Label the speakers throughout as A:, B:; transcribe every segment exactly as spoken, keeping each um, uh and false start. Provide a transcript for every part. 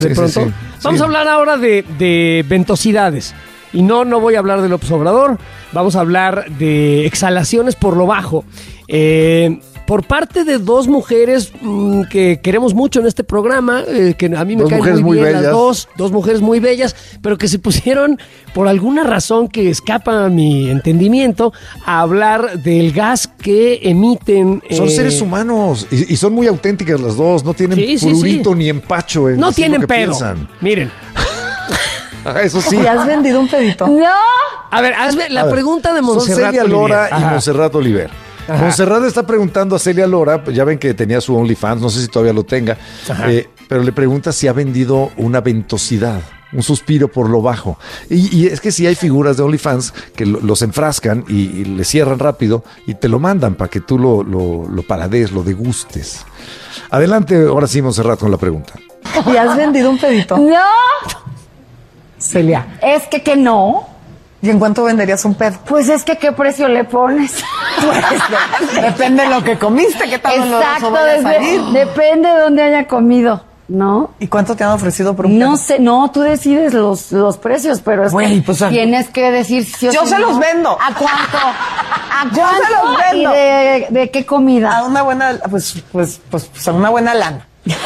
A: de sí, pronto. Sí, sí. Vamos sí. a hablar ahora de, de ventosidades. Y no, no voy a hablar del López Obrador. Vamos a hablar de exhalaciones por lo bajo. Eh, por parte de dos mujeres mmm, que queremos mucho en este programa, eh, que a mí me dos caen muy, muy bien bellas. las dos, dos mujeres muy bellas, pero que se pusieron, por alguna razón que escapa a mi entendimiento, a hablar del gas que emiten.
B: Son eh, seres humanos y, y son muy auténticas las dos, no tienen sí, prurito sí, sí. ni empacho en
A: no tienen pedo.
B: Piensan.
A: Miren.
B: Eso sí.
C: ¿Y has vendido un pedito?
A: No. A ver, hazme la a ver, pregunta de Montserrat
B: Son Celia Lora
A: Oliver.
B: y Montserrat Oliver. Ajá. Montserrat está preguntando a Celia Lora, ya ven que tenía su OnlyFans, no sé si todavía lo tenga, eh, pero le pregunta si ha vendido una ventosidad, un suspiro por lo bajo. Y, y es que sí hay figuras de OnlyFans que lo, los enfrascan y, y le cierran rápido y te lo mandan para que tú lo, lo, lo paradees, lo degustes. Adelante, ahora sí, Montserrat, con la pregunta.
C: ¿Y has vendido un pedito?
D: No.
C: Celia.
D: Es que que no.
C: ¿Y en cuánto venderías un pedo?
D: Pues es que ¿qué precio le pones?
C: Pues depende de lo que comiste, qué tal
D: Exacto,
C: lo vaya a salir.
D: Depende de dónde haya comido, ¿no?
C: ¿Y cuánto te han ofrecido por un pedo?
D: No sé, no, tú decides los, los precios, pero es
C: Güey,
D: que
C: pues,
D: tienes que decir si
C: yo
D: si
C: se
D: no.
C: los vendo.
D: ¿A cuánto? ¿A
C: Yo
D: cuánto?
C: se los vendo.
D: ¿Y de, de qué comida?
C: A una buena, pues, pues, pues, pues a una buena lana.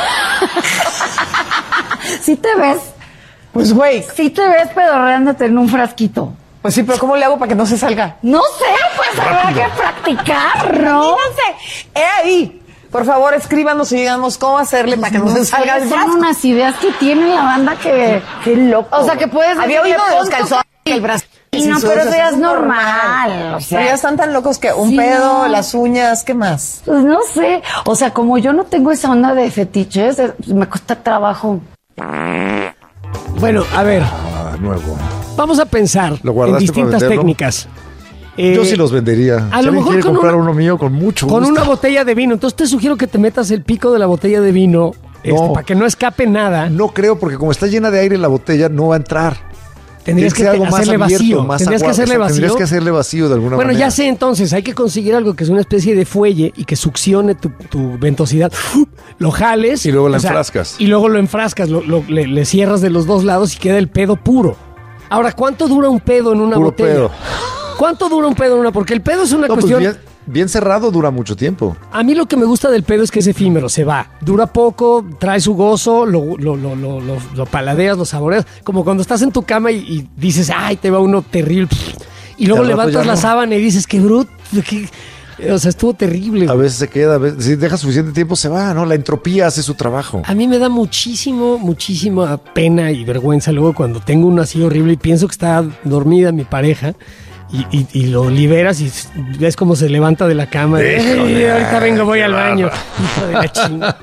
D: ¿Sí te ves?
C: Pues, güey.
D: Sí te ves pedorreándote en un frasquito.
C: Pues sí, pero ¿cómo le hago para que no se salga?
D: No sé, pues habrá que practicar, ¿no?
C: Imagínense. He ahí. Por favor, escríbanos y díganos cómo hacerle para que no, no se salga el frasco.
D: Son unas ideas que tiene la banda que...
C: Qué loco.
D: O sea, que puedes...
C: Había oído de los calzones y el brazo.
D: Sí, no, pero eso ya es normal. normal. O sea,
C: pero ya están tan locos que un sí, pedo, no. las uñas, ¿qué más?
D: Pues no sé. O sea, como yo no tengo esa onda de fetiches, me cuesta trabajo.
A: Bueno, a ver.
B: Ah, nuevo.
A: Vamos a pensar en distintas técnicas.
B: Eh, Yo sí los vendería.
A: A
B: si
A: lo mejor
B: quiere
A: con
B: comprar
A: una,
B: uno mío con mucho
A: con
B: gusto.
A: una botella de vino. Entonces te sugiero que te metas el pico de la botella de vino no, este, para que no escape nada.
B: No creo, porque como está llena de aire la botella, no va a entrar.
A: Tendrías que, que algo hacerle más abierto, vacío.
B: Más
A: Tendrías
B: agua,
A: que hacerle
B: o sea,
A: vacío.
B: Tendrías que hacerle vacío de alguna
A: bueno,
B: manera.
A: Bueno, ya sé entonces. Hay que conseguir algo que es una especie de fuelle y que succione tu, tu ventosidad. Lo jales.
B: Y luego lo
A: o sea,
B: enfrascas.
A: Y luego lo enfrascas. Lo, lo, le, le cierras de los dos lados y queda el pedo puro. Ahora, ¿cuánto dura un pedo en una
B: Puro
A: botella?
B: Pedo.
A: ¿Cuánto dura un pedo en una? Porque el pedo es una
B: no,
A: cuestión...
B: Pues bien, bien cerrado dura mucho tiempo.
A: A mí lo que me gusta del pedo es que es efímero, se va. Dura poco, trae su gozo, lo, lo, lo, lo, lo, lo paladeas, lo saboreas. Como cuando estás en tu cama y, y dices, ay, te va uno terrible. Y luego levantas la no. sábana y dices, qué bruto, qué... O sea, estuvo terrible.
B: A veces se queda, a veces, si deja suficiente tiempo se va, ¿no? La entropía hace su trabajo.
A: A mí me da muchísimo, muchísima pena y vergüenza luego cuando tengo uno así horrible y pienso que está dormida mi pareja y, y, y lo liberas y ves cómo se levanta de la cama. Y, hey, ahorita vengo, voy al baño. Hijo de la chingada.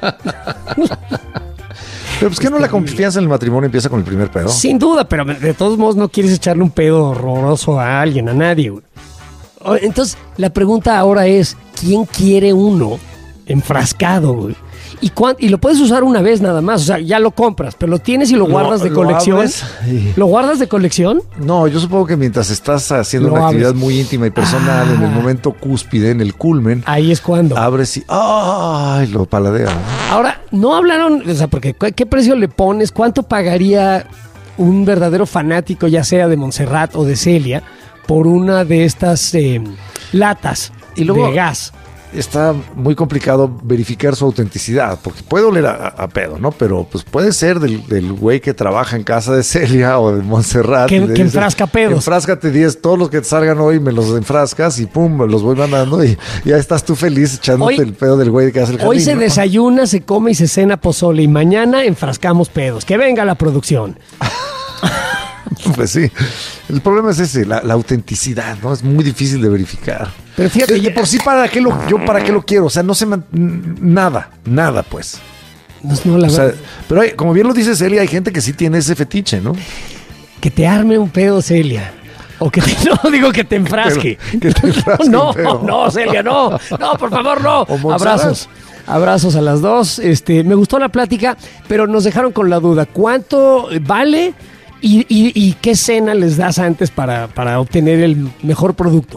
B: Pero pues que no la confianza en el matrimonio empieza con el primer pedo.
A: Sin duda, pero de todos modos no quieres echarle un pedo horroroso a alguien, a nadie, güey. Entonces, la pregunta ahora es, ¿quién quiere uno enfrascado, güey? ¿Y, cuán, y lo puedes usar una vez nada más, o sea, ya lo compras, pero lo tienes y lo guardas lo, de colección. ¿Lo, y... ¿Lo guardas de colección?
B: No, yo supongo que mientras estás haciendo lo una abres. actividad muy íntima y personal, ah. en el momento cúspide, en el culmen.
A: Ahí es cuando.
B: Abres y ¡ay! Lo paladeas.
A: Ahora, no hablaron, o sea, porque ¿qué precio le pones? ¿Cuánto pagaría un verdadero fanático, ya sea de Montserrat o de Celia, por una de estas eh, latas y luego, de gas?
B: Está muy complicado verificar su autenticidad, porque puede oler a, a pedo, ¿no? Pero pues puede ser del, del güey que trabaja en casa de Celia o de Montserrat.
A: Que, que dice, enfrasca pedos.
B: Enfráscate diez, todos los que te salgan hoy me los enfrascas y pum, me los voy mandando y ya estás tú feliz echándote hoy, el pedo del güey que hace el jardín.
A: Hoy se
B: ¿no?
A: desayuna, se come y se cena pozole y mañana enfrascamos pedos. Que venga la producción.
B: Pues sí, el problema es ese, la, la autenticidad, ¿no? Es muy difícil de verificar.
A: Pero fíjate,
B: de por sí, ¿para qué lo, yo para qué lo quiero? O sea, no se man, nada, nada, pues.
A: No, no, la
B: o sea, pero hay, como bien lo dice Celia, hay gente que sí tiene ese fetiche, ¿no?
A: Que te arme un pedo, Celia. O que te, no digo que te enfrasque.
B: Pero, que te enfrasque
A: no, no, no, Celia, no. No, por favor, no. Abrazos. Abrazos a las dos. Este, me gustó la plática, pero nos dejaron con la duda. ¿Cuánto vale? ¿Y, y, y qué cena les das antes para, para obtener el mejor producto?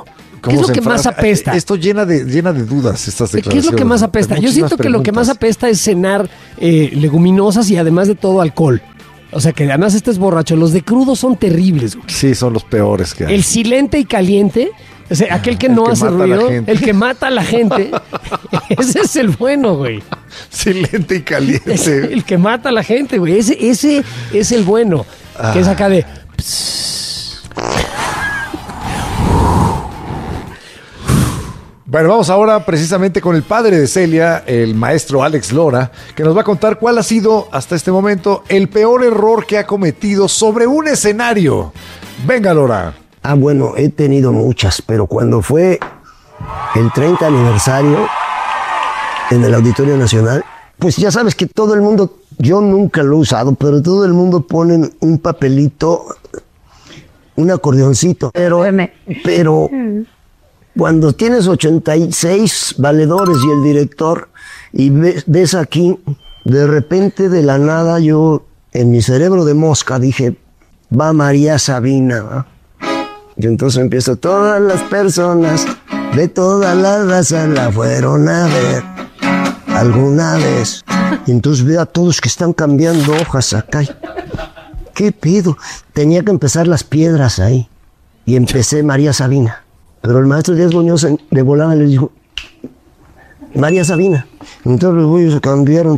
A: ¿Qué es lo que más
B: enfrasca?
A: apesta?
B: Esto llena de, llena de dudas, estas
A: ¿Qué
B: declaraciones.
A: es lo que más apesta? Yo siento que lo que más apesta es cenar eh, leguminosas y además de todo alcohol. O sea, que además estés borracho. Los de crudo son terribles, güey.
B: Sí, son los peores que hay.
A: El silente y caliente, o sea, aquel que
B: El
A: no
B: que
A: hace
B: mata a la
A: ruido,
B: gente.
A: el que mata a la gente, ese es el bueno, güey.
B: Silente y
A: Es
B: caliente.
A: el que mata a la gente, güey. Ese, ese es el bueno.
B: Ah.
A: Que es acá de...
B: Bueno, vamos ahora precisamente con el padre de Celia, el maestro Alex Lora, que nos va a contar cuál ha sido hasta este momento el peor error que ha cometido sobre un escenario. Venga, Lora.
E: Ah, bueno, he tenido muchas, pero cuando fue el treinta aniversario en el Auditorio Nacional, pues ya sabes que todo el mundo, yo nunca lo he usado, pero todo el mundo pone un papelito, un acordeoncito, pero, pero cuando tienes ochenta y seis valedores y el director, y ves, ves aquí, de repente de la nada yo, en mi cerebro de mosca, dije, va María Sabina, ¿va? Y entonces empiezo, todas las personas de todas las razas la fueron a ver alguna vez. Y entonces veo a todos que están cambiando hojas acá. ¿Qué pido? Tenía que empezar las piedras ahí. Y empecé María Sabina. Pero el maestro Díaz Muñoz de volada les dijo, María Sabina. Entonces los güeyes se cambiaron.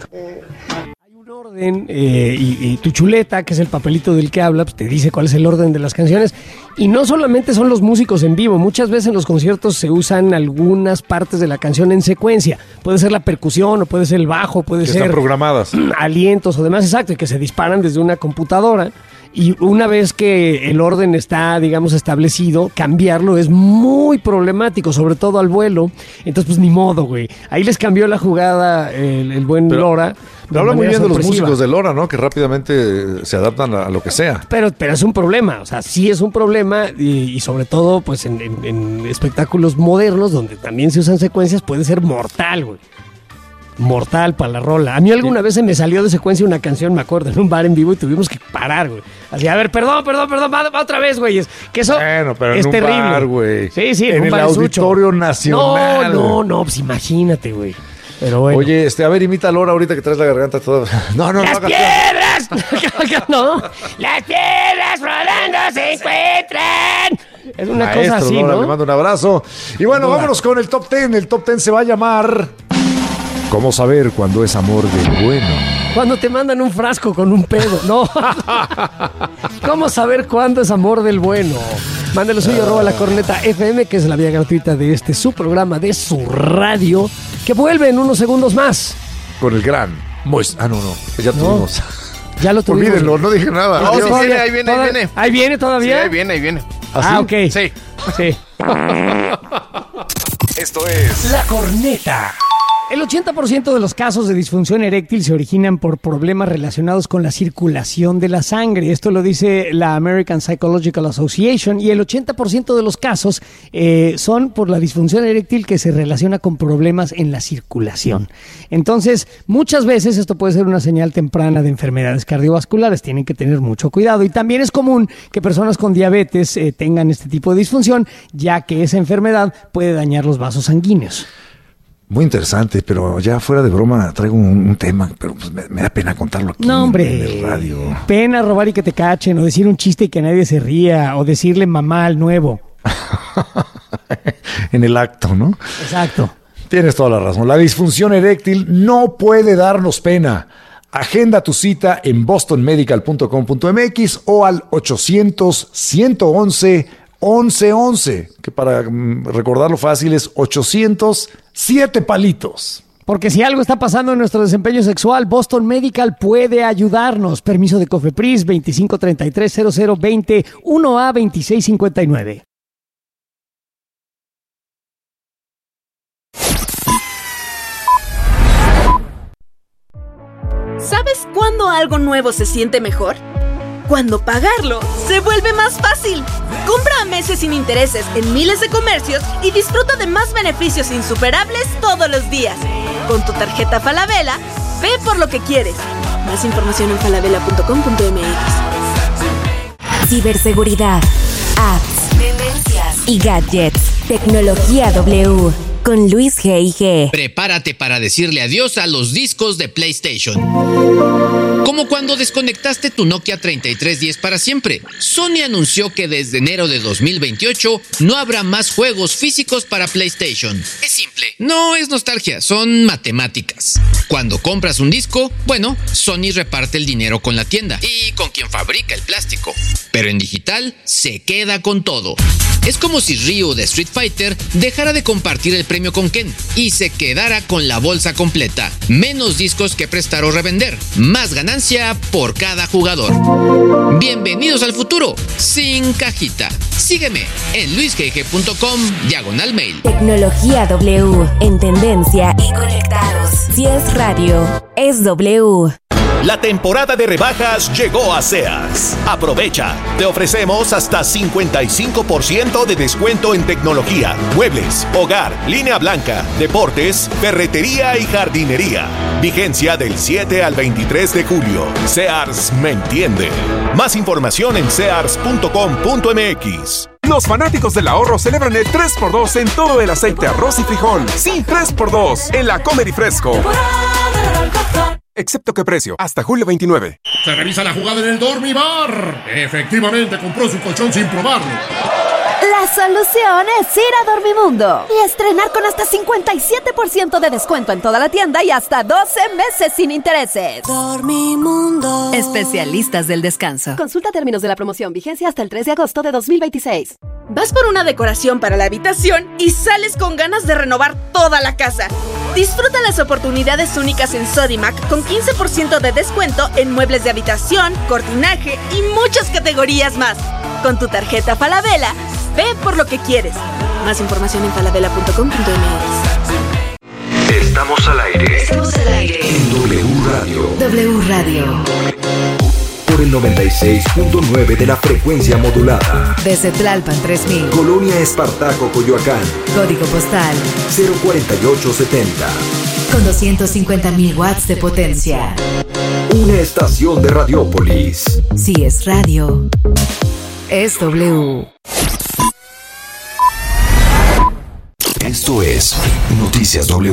A: Eh, y, y tu chuleta, que es el papelito del que habla, pues te dice cuál es el orden de las canciones. Y no solamente son los músicos en vivo, muchas veces en los conciertos se usan algunas partes de la canción en secuencia. Puede ser la percusión, o puede ser el bajo, puede
B: Que
A: ser
B: están programadas.
A: alientos o demás, exacto, y que se disparan desde una computadora. Y una vez que el orden está, digamos, establecido, cambiarlo es muy problemático, sobre todo al vuelo. Entonces, pues ni modo, güey. Ahí les cambió la jugada el, el buen
B: Pero-
A: Lora.
B: Pero habla muy
A: manera
B: bien de los
A: sorpresiva.
B: músicos de Lora, ¿no? Que rápidamente se adaptan a, a lo que sea.
A: Pero, pero es un problema, o sea, sí es un problema y, y sobre todo, pues en, en- en espectáculos modernos donde también se usan secuencias puede ser mortal, güey. Mortal para la rola. A mí alguna vez se me salió de secuencia una canción, me acuerdo, en un bar en vivo y tuvimos que parar, güey. Así, a ver, perdón, perdón, perdón, va, va otra vez, güey. Es que eso
B: Bueno, pero en
A: es
B: un
A: terrible.
B: bar, güey.
A: Sí, sí, en,
B: En
A: un
B: el
A: bar es mucho.
B: Auditorio Nacional.
A: No, no, no, pues imagínate, güey. Pero bueno.
B: Oye, este, a ver, imita a Lora ahorita que traes la garganta toda. No, no, no.
A: ¡Las
B: hagas-
A: piedras! no, las piedras rodando se encuentran. Es una
B: Maestro
A: cosa así,
B: Lora,
A: ¿no?
B: le mando un abrazo. Y bueno,
A: Lora.
B: vámonos con el top ten. El top ten se va a llamar ¿Cómo saber cuándo es amor del bueno?
A: Cuando te mandan un frasco con un pedo, no. ¿Cómo saber cuándo es amor del bueno? Mándalo suyo, arroba la corneta F M, que es la vía gratuita de este su programa, de su radio, que vuelve en unos segundos más.
B: Con el gran Mois. Ah, no, no. Ya
A: No.
B: tuvimos.
A: Ya lo tuvimos.
B: Olvídenlo, no dije nada.
F: No,
B: Adiós.
F: sí viene, ahí viene, ahí
A: Toda-
F: viene.
A: Ahí viene
F: Sí,
A: todavía.
F: ahí viene, ahí viene.
A: Ah, ok.
F: Sí.
A: Sí.
G: Esto es
A: La corneta. El ochenta por ciento de los casos de disfunción eréctil se originan por problemas relacionados con la circulación de la sangre. Esto lo dice la American Psychological Association. Y el ochenta por ciento de los casos eh, son por la disfunción eréctil que se relaciona con problemas en la circulación. Entonces, muchas veces esto puede ser una señal temprana de enfermedades cardiovasculares. Tienen que tener mucho cuidado. Y también es común que personas con diabetes eh, tengan este tipo de disfunción, ya que esa enfermedad puede dañar los vasos sanguíneos.
B: Muy interesante, pero ya fuera de broma traigo un, un tema, pero pues me, me da pena contarlo aquí
A: No, hombre.
B: en el radio.
A: Pena robar y que te cachen, o decir un chiste y que nadie se ría, o decirle mamá al nuevo.
B: En el acto, ¿no?
A: Exacto.
B: Tienes toda la razón. La disfunción eréctil no puede darnos pena. Agenda tu cita en boston medical punto com punto m x o al ochocientos, ciento once, once once, que para mm, recordarlo fácil es ochocientos, siete palitos.
A: Porque si algo está pasando en nuestro desempeño sexual, Boston Medical puede ayudarnos. Permiso de COFEPRIS veinticinco treinta y tres cero cero veinte uno A veintiséis cincuenta y nueve.
H: ¿Sabes cuándo algo nuevo se siente mejor? Cuando pagarlo se vuelve más fácil. Compra a meses sin intereses en miles de comercios y disfruta de más beneficios insuperables todos los días. Con tu tarjeta Falabella, ve por lo que quieres. Más información en falabella punto com punto m x.
I: Ciberseguridad, apps, tendencias y gadgets.
F: Tecnología W con Luis G I G.
G: Prepárate para decirle adiós a los discos de PlayStation. Como cuando desconectaste tu Nokia treinta y tres diez para siempre. Sony anunció que desde enero de dos mil veintiocho no habrá más juegos físicos para PlayStation. Es simple, no es nostalgia, son matemáticas. Cuando compras un disco, bueno, Sony reparte el dinero con la tienda y con quien fabrica el plástico. Pero en digital se queda con todo. Es como si Ryu de Street Fighter dejara de compartir el premio con Ken y se quedara con la bolsa completa. Menos discos que prestar o revender. Más ganancia por cada jugador. Bienvenidos al futuro, sin cajita. Sígueme en luisgg.com diagonal mail.
F: Tecnología W, en tendencia y conectados. Si es radio, es W.
I: La temporada de rebajas llegó a Sears. Aprovecha. Te ofrecemos hasta cincuenta y cinco por ciento de descuento en tecnología, muebles, hogar, línea blanca, deportes, ferretería y jardinería. Vigencia del siete al veintitrés de julio. Sears me entiende. Más información en sears punto com punto m x.
J: Los fanáticos del ahorro celebran el tres por dos en todo el aceite, arroz y frijol. Sí, tres por dos en la Comer y Fresco. Excepto que precio, hasta julio veintinueve.
K: Se revisa la jugada en el Dormibar. Efectivamente compró su colchón sin probarlo.
L: La solución es ir a Dormimundo y estrenar con hasta cincuenta y siete por ciento de descuento en toda la tienda y hasta doce meses sin intereses.
M: Dormimundo. Especialistas del descanso.
L: Consulta términos de la promoción, vigencia hasta el tres de agosto de dos mil veintiséis.
H: Vas por una decoración para la habitación y sales con ganas de renovar toda la casa. Disfruta las oportunidades únicas en Sodimac con quince por ciento de descuento en muebles de habitación, cortinaje y muchas categorías más. Con tu tarjeta Falabella, ve por lo que quieres. Más información en falabella punto com punto m x.
N: Estamos al aire.
F: Estamos al aire.
N: En W Radio.
F: W Radio.
N: Por el noventa y seis punto nueve de la frecuencia modulada.
M: Desde Tlalpan tres mil.
N: Colonia Espartaco, Coyoacán.
M: Código postal
N: cero cuarenta y ocho setenta.
M: Con doscientos cincuenta mil watts de potencia.
N: Una estación de Radiópolis.
M: Si es radio, es W.
N: Esto es Noticias W.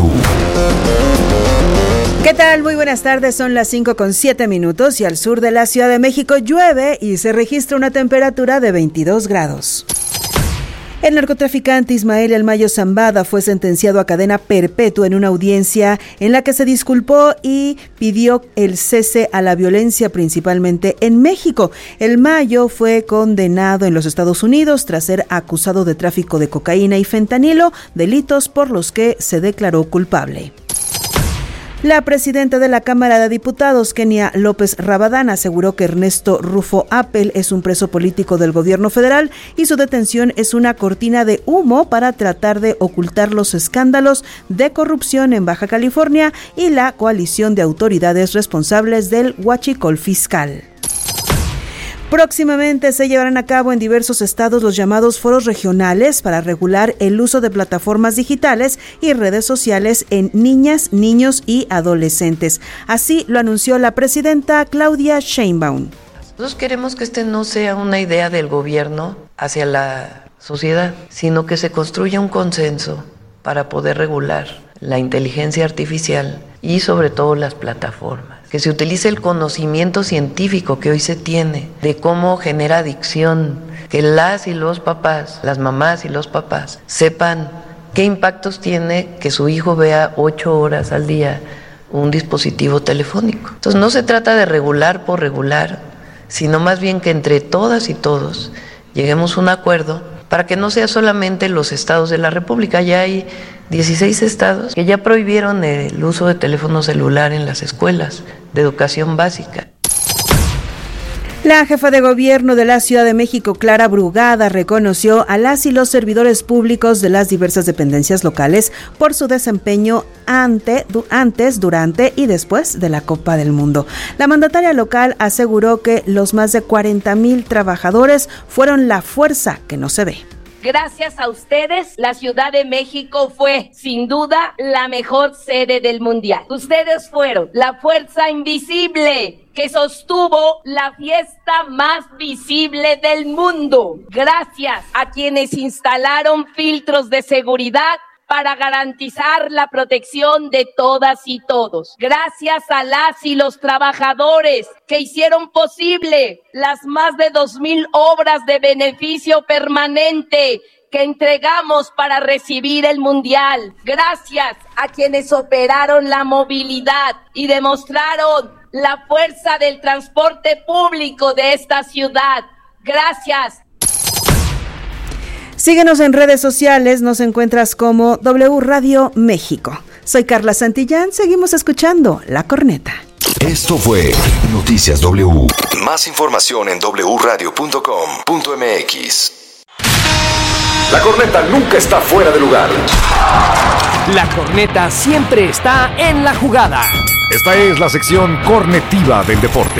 O: ¿Qué tal? Muy buenas tardes, son las cinco con siete minutos y al sur de la Ciudad de México llueve y se registra una temperatura de veintidós grados. El narcotraficante Ismael El Mayo Zambada fue sentenciado a cadena perpetua en una audiencia en la que se disculpó y pidió el cese a la violencia, principalmente en México. El Mayo fue condenado en los Estados Unidos tras ser acusado de tráfico de cocaína y fentanilo, delitos por los que se declaró culpable. La presidenta de la Cámara de Diputados, Kenia López Rabadán, aseguró que Ernesto Rufo Appel es un preso político del gobierno federal y su detención es una cortina de humo para tratar de ocultar los escándalos de corrupción en Baja California y la coalición de autoridades responsables del huachicol fiscal. Próximamente se llevarán a cabo en diversos estados los llamados foros regionales para regular el uso de plataformas digitales y redes sociales en niñas, niños y adolescentes. Así lo anunció la presidenta Claudia Sheinbaum.
P: Nosotros queremos que este no sea una idea del gobierno hacia la sociedad, sino que se construya un consenso para poder regular la inteligencia artificial y sobre todo las plataformas. Que se utilice el conocimiento científico que hoy se tiene de cómo genera adicción, que las y los papás, las mamás y los papás, sepan qué impactos tiene que su hijo vea ocho horas al día un dispositivo telefónico. Entonces no se trata de regular por regular, sino más bien que entre todas y todos lleguemos a un acuerdo para que no sea solamente los estados de la República. Ya hay dieciséis estados que ya prohibieron el uso de teléfono celular en las escuelas de educación básica.
O: La jefa de gobierno de la Ciudad de México, Clara Brugada, reconoció a las y los servidores públicos de las diversas dependencias locales por su desempeño ante, du, antes, durante y después de la Copa del Mundo. La mandataria local aseguró que los más de cuarenta mil trabajadores fueron la fuerza que no se ve.
Q: Gracias a ustedes, la Ciudad de México fue, sin duda, la mejor sede del Mundial. Ustedes fueron la fuerza invisible que sostuvo la fiesta más visible del mundo. Gracias a quienes instalaron filtros de seguridad para garantizar la protección de todas y todos. Gracias a las y los trabajadores que hicieron posible las más de dos mil obras de beneficio permanente que entregamos para recibir el Mundial. Gracias a quienes operaron la movilidad y demostraron la fuerza del transporte público de esta ciudad. Gracias.
O: Síguenos en redes sociales, nos encuentras como W Radio México. Soy Carla Santillán, seguimos escuchando La Corneta.
N: Esto fue Noticias W. Más información en doble u radio punto com punto m x. La Corneta nunca está fuera de lugar.
A: La Corneta siempre está en la jugada.
I: Esta es la sección cornetiva del deporte.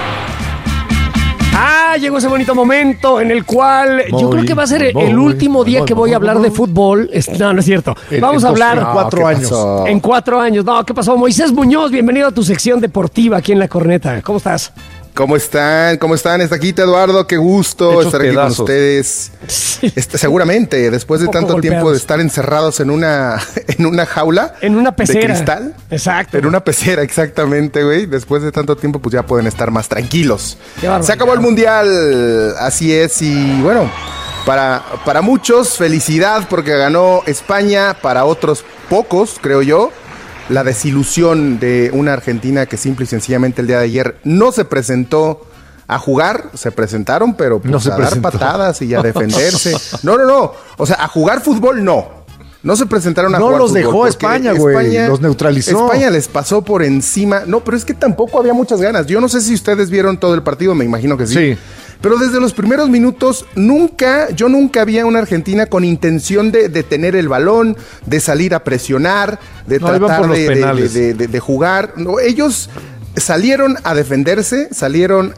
A: Ah, llegó ese bonito momento en el cual
B: Muy,
A: yo creo que va a ser
B: muy,
A: el último día
B: muy,
A: que voy a hablar de fútbol. Es- No, no es cierto.
B: En-
A: Vamos
B: en
A: a
B: dos-
A: hablar
B: en cuatro años.
A: En cuatro años. No, ¿qué pasó? Moisés Muñoz, bienvenido a tu sección deportiva aquí en La Corneta. ¿Cómo estás?
R: ¿Cómo están? ¿Cómo están? Está aquí Eduardo, qué gusto
B: Hechos
R: estar aquí
B: pedazos.
R: con ustedes. Este, seguramente, después de
A: Un poco
R: tanto tiempo
A: golpeados.
R: de estar encerrados en una, en una jaula.
A: En una pecera.
R: De cristal.
A: Exacto.
R: En una pecera, exactamente, güey. Después de tanto tiempo, pues ya pueden estar más tranquilos.
A: Qué barbaridad.
R: Se acabó el Mundial, así es, y bueno, para, para muchos, felicidad porque ganó España, para otros pocos, creo yo. La desilusión de una Argentina que simple y sencillamente el día de ayer no se presentó a jugar, se presentaron, pero pues,
B: No se
R: a dar
B: presentó.
R: patadas y a defenderse. No, no, no. O sea, a jugar fútbol no. No se presentaron a
B: No
R: jugar
B: los
R: fútbol.
B: dejó
R: porque
B: España, güey. Los neutralizó.
R: España les pasó por encima. No, pero es que tampoco había muchas ganas. Yo no sé si ustedes vieron todo el partido, me imagino que sí.
B: Sí.
R: Pero desde los primeros minutos, nunca, yo nunca vi a una Argentina con intención de, de tener el balón, de salir a presionar, de
B: No, iban
R: tratar
B: por los
R: de, de-
B: penales.
R: de- de- de jugar. No, ellos salieron a defenderse, salieron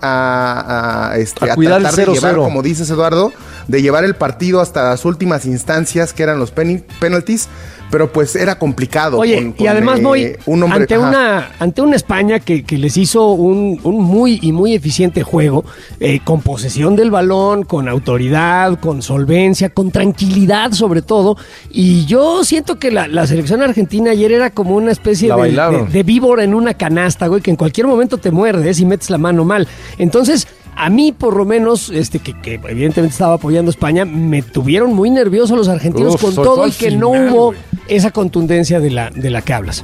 R: a, a, este,
B: A
R: a
B: cuidar el
R: tratar de
B: cero
R: llevar,
B: cero.
R: como dices Eduardo, de llevar el partido hasta las últimas instancias, que eran los peni- penalties, pero pues era complicado.
A: Oye,
R: con-
A: y
R: con,
A: además,
R: eh,
A: Moy,
R: un hombre,
A: ante,
R: ajá.
A: una, ante una España que, que les hizo un, un muy y muy eficiente juego, eh, con posesión del balón, con autoridad, con solvencia, con tranquilidad sobre todo, y yo siento que la, la selección argentina ayer era como una especie
B: La
A: de,
B: bailaron.
A: de, de víbora en una canasta, güey, que en cualquier momento te muerdes y metes la mano mal. Entonces, a mí, por lo menos, este que, que evidentemente estaba apoyando a España, me tuvieron muy nerviosos los argentinos
B: Uf,
A: con
B: sobre
A: todo
B: todo
A: y
B: al
A: que no
B: final,
A: hubo
B: güey.
A: esa contundencia de la, de la que hablas.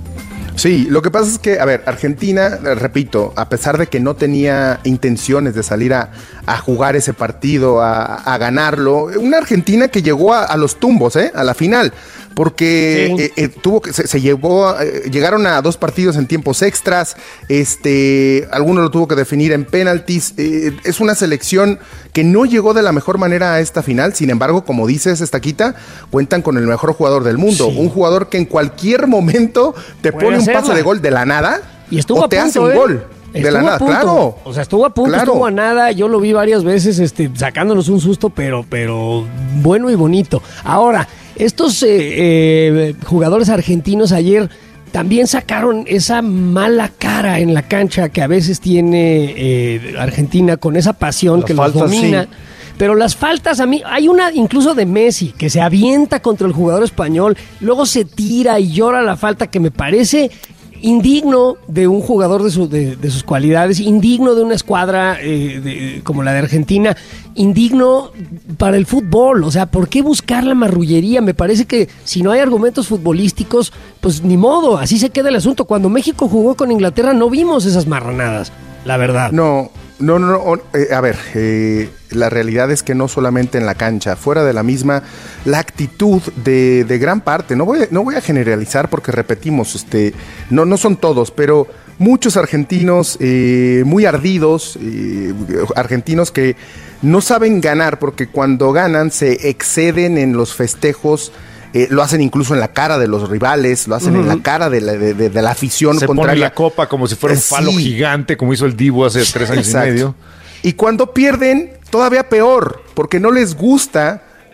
R: Sí, lo que pasa es que, a ver, Argentina, eh, repito, a pesar de que no tenía intenciones de salir a, a jugar ese partido, a, a ganarlo, una Argentina que llegó a, a los tumbos, ¿eh? A la final, porque
A: Sí.
R: eh, eh, tuvo que, se, se llevó, eh, llegaron a dos partidos en tiempos extras, este, alguno lo tuvo que definir en penaltis, eh, es una selección que no llegó de la mejor manera a esta final, sin embargo, como dices, Estaquita, cuentan con el mejor jugador del mundo,
A: Sí.
R: un jugador que en cualquier momento te
A: Puede
R: pone un
A: hacerla.
R: pase de gol de la nada
A: Y estuvo
R: o
A: a
R: te
A: punto,
R: hace un
A: ¿eh?
R: gol de
A: Estuvo
R: la
A: a
R: nada,
A: punto.
R: claro.
A: O sea, estuvo a punto,
R: Claro.
A: estuvo a nada. Yo lo vi varias veces, este, sacándonos un susto, pero, pero bueno y bonito. Ahora, estos eh, eh, jugadores argentinos ayer también sacaron esa mala cara en la cancha que a veces tiene eh, Argentina con esa pasión
B: Las
A: que los
B: faltas,
A: domina.
B: sí.
A: Pero las faltas a mí, hay una incluso de Messi que se avienta contra el jugador español, luego se tira y llora la falta que me parece indigno de un jugador de, su- de, de sus cualidades, indigno de una escuadra eh, de- como la de Argentina, indigno para el fútbol. O sea, ¿por qué buscar la marrullería? Me parece que si no hay argumentos futbolísticos, pues ni modo, así se queda el asunto. Cuando México jugó con Inglaterra no vimos esas marranadas, la verdad.
R: No, no, no, no, eh, a ver, eh, la realidad es que no solamente en la cancha, fuera de la misma, la actitud de, de gran parte, no voy, a- no voy a generalizar porque repetimos, este, no, no son todos, pero muchos argentinos eh, muy ardidos, eh, argentinos que no saben ganar porque cuando ganan se exceden en los festejos. Eh, lo hacen incluso en la cara de los rivales, lo hacen en la cara de la, de, de- de la afición
B: Se pone
R: contraria.
B: la copa como si fuera un
R: Eh,
B: falo
R: sí.
B: gigante, como hizo el Dibu hace tres años
R: Exacto.
B: y medio.
R: Y cuando pierden, todavía peor, porque no les gusta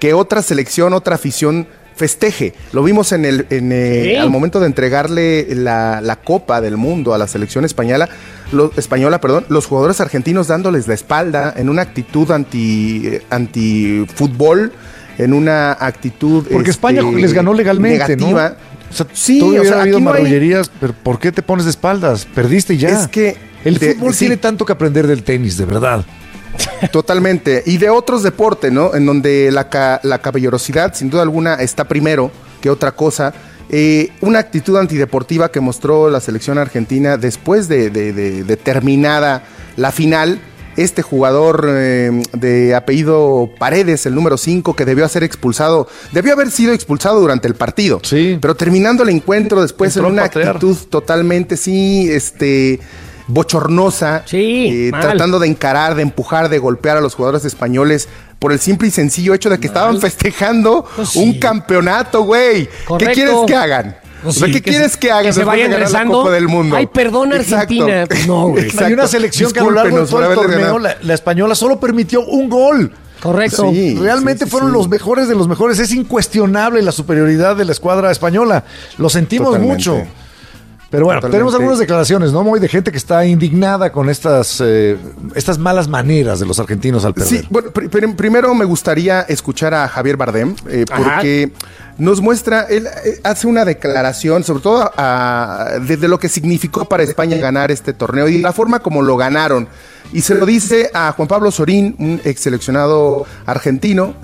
R: que otra selección, otra afición festeje. Lo vimos en el en, eh,
A: ¿Sí?
R: al momento de entregarle la, la Copa del Mundo a la selección española, lo, española, perdón, los jugadores argentinos dándoles la espalda en una actitud anti eh, anti fútbol, en una actitud
B: porque
R: este,
B: España les ganó legalmente,
R: negativa.
B: ¿no? O sea,
R: sí,
B: todo
R: o
B: hubiera
R: sea,
B: habido
R: aquí no hay-
B: marrullerías, pero ¿por qué te pones de espaldas? Perdiste y ya.
R: Es que
B: el
R: de-
B: fútbol
R: sí.
B: tiene tanto que aprender del tenis, de verdad.
R: Totalmente. Y de otros deportes, ¿no? En donde la, ca- la caballerosidad, sin duda alguna, está primero que otra cosa. Eh, una actitud antideportiva que mostró la selección argentina después de, de- de- de terminada la final. Este jugador eh, de apellido Paredes, el número cinco, que debió ser expulsado, debió haber sido expulsado durante el partido.
B: Sí.
R: Pero terminando el encuentro después
B: Entró
R: en
B: a
R: una
B: patear.
R: actitud totalmente, sí, este... bochornosa,
A: Sí,
R: eh,
A: mal.
R: tratando de encarar, de empujar, de golpear a los jugadores españoles por el simple y sencillo hecho de que estaban festejando
A: Pues sí.
R: un campeonato, güey. ¿Qué
A: Correcto.
R: quieres que hagan?
A: Pues
R: O sea,
A: sí,
R: ¿qué
A: que
R: quieres
A: se-
R: que hagan
A: que se
R: después de
A: vayan
R: ganar la
A: rezando?
R: Copa del Mundo?
A: Ay, perdón, Argentina. Pues no, güey.
R: Exacto.
B: Hay una selección que a lo largo de
R: Discúlpenos
B: todo
R: por
B: el
R: haberles
B: torneo,
R: ganado.
B: la, la española solo permitió un gol.
A: Correcto.
R: Sí,
B: Realmente
R: sí, sí,
B: fueron
R: sí.
B: los mejores de los mejores. Es incuestionable la superioridad de la escuadra española. Lo sentimos
R: Totalmente.
B: mucho. Pero bueno,
R: Totalmente.
B: tenemos algunas declaraciones, ¿no, Moy? De gente que está indignada con estas, eh, estas malas maneras de los argentinos al perder.
R: Sí, bueno, pr- pr- primero me gustaría escuchar a Javier Bardem, eh,
A: Ajá.
R: porque nos muestra, él eh, hace una declaración, sobre todo a- de, de lo que significó para España ganar este torneo y la forma como lo ganaron. Y se lo dice a Juan Pablo Sorín, un ex seleccionado argentino,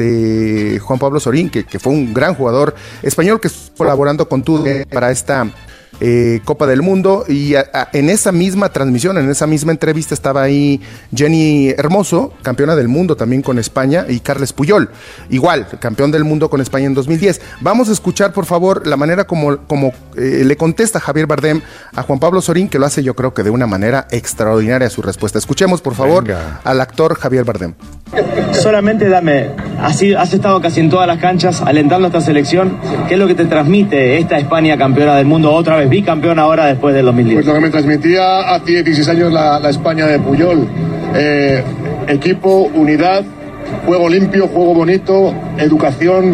R: este Juan Pablo Sorín, que, que fue un gran jugador español que estuvo colaborando con Tudor para esta eh, Copa del Mundo. Y a- a- en esa misma transmisión, en esa misma entrevista estaba ahí Jenny Hermoso, campeona del mundo también con España, y Carles Puyol, igual, campeón del mundo con España en dos mil diez. Vamos a escuchar, por favor, la manera como, como eh, le contesta Javier Bardem a Juan Pablo Sorín, que lo hace yo creo que de una manera extraordinaria su respuesta. Escuchemos, por favor,
B: Venga.
R: al actor Javier Bardem.
S: Solamente dame, has, ido- has estado casi en todas las canchas alentando a esta selección. ¿Qué es lo que te transmite esta España campeona del mundo, otra vez bicampeona ahora después del dos mil diez?
K: Pues lo que me transmitía hace dieciséis años la, la España de Puyol. Eh, equipo, unidad, juego limpio, juego bonito, educación,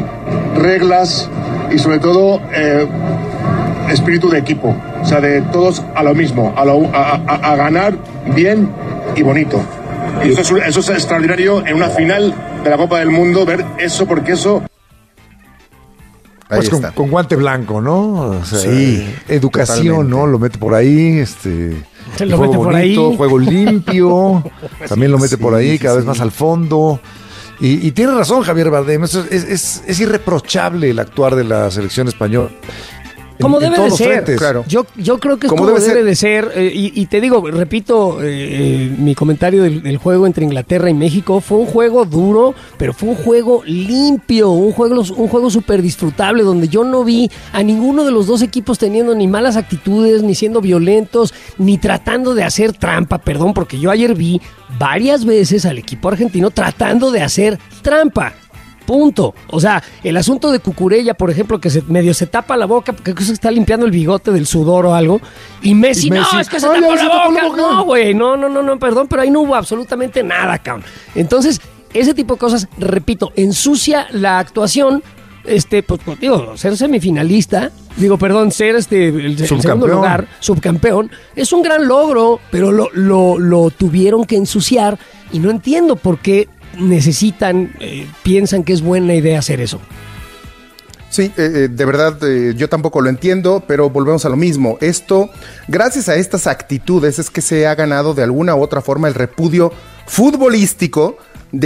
K: reglas y sobre todo eh, espíritu de equipo. O sea, de todos a lo mismo, a, lo- a- a- a ganar bien y bonito. Y eso es, eso es extraordinario en una final de la Copa del Mundo, ver eso porque eso...
R: Ahí
B: Pues con,
R: está.
B: con guante blanco, ¿no? O sea,
R: Sí,
B: educación,
R: totalmente.
B: ¿no? Lo mete por ahí, este...
A: Se lo
B: juego
A: mete por
B: bonito,
A: ahí.
B: juego limpio, también lo mete por ahí,
R: sí,
B: cada
R: sí.
B: vez más al fondo. Y, y tiene razón Javier Bardem, es, es, es- es irreprochable el actuar de la selección española. En-
A: Como
B: en
A: debe
B: todos
A: de
B: los
A: ser.
B: frentes.
R: Claro.
A: Yo, yo creo que es
R: Como
A: como,
R: debe
A: debe,
R: ser.
A: de ser. eh, y, y te digo, repito, eh, eh, mi comentario del, del juego entre Inglaterra y México fue un juego duro, pero fue un juego limpio, un juego, un juego súper disfrutable, donde yo no vi a ninguno de los dos equipos teniendo ni malas actitudes, ni siendo violentos, ni tratando de hacer trampa, perdón, porque yo ayer vi varias veces al equipo argentino tratando de hacer trampa. Punto. O sea, el asunto de Cucurella, por ejemplo, que se, medio se tapa la boca porque creo que se está limpiando el bigote del sudor o algo. Y Messi,
B: Y Messi,
A: no, es que se
B: "Ay,
A: tapó,
B: ay,
A: la,
B: se tapó la
A: boca.
B: boca".
A: No, güey, no, no, no, no, perdón, pero ahí no hubo absolutamente nada, cabrón. Entonces, ese tipo de cosas, repito, ensucia la actuación. Este, pues, pues, digo, ser semifinalista, digo, perdón, ser este el, el segundo
B: Subcampeón.
A: lugar, subcampeón, es un gran logro, pero lo, lo, lo tuvieron que ensuciar y no entiendo por qué necesitan, eh, piensan que es buena idea hacer eso.
R: Sí, eh, eh, de verdad eh, yo tampoco lo entiendo, pero volvemos a lo mismo. Esto, gracias a estas actitudes, es que se ha ganado de alguna u otra forma el repudio futbolístico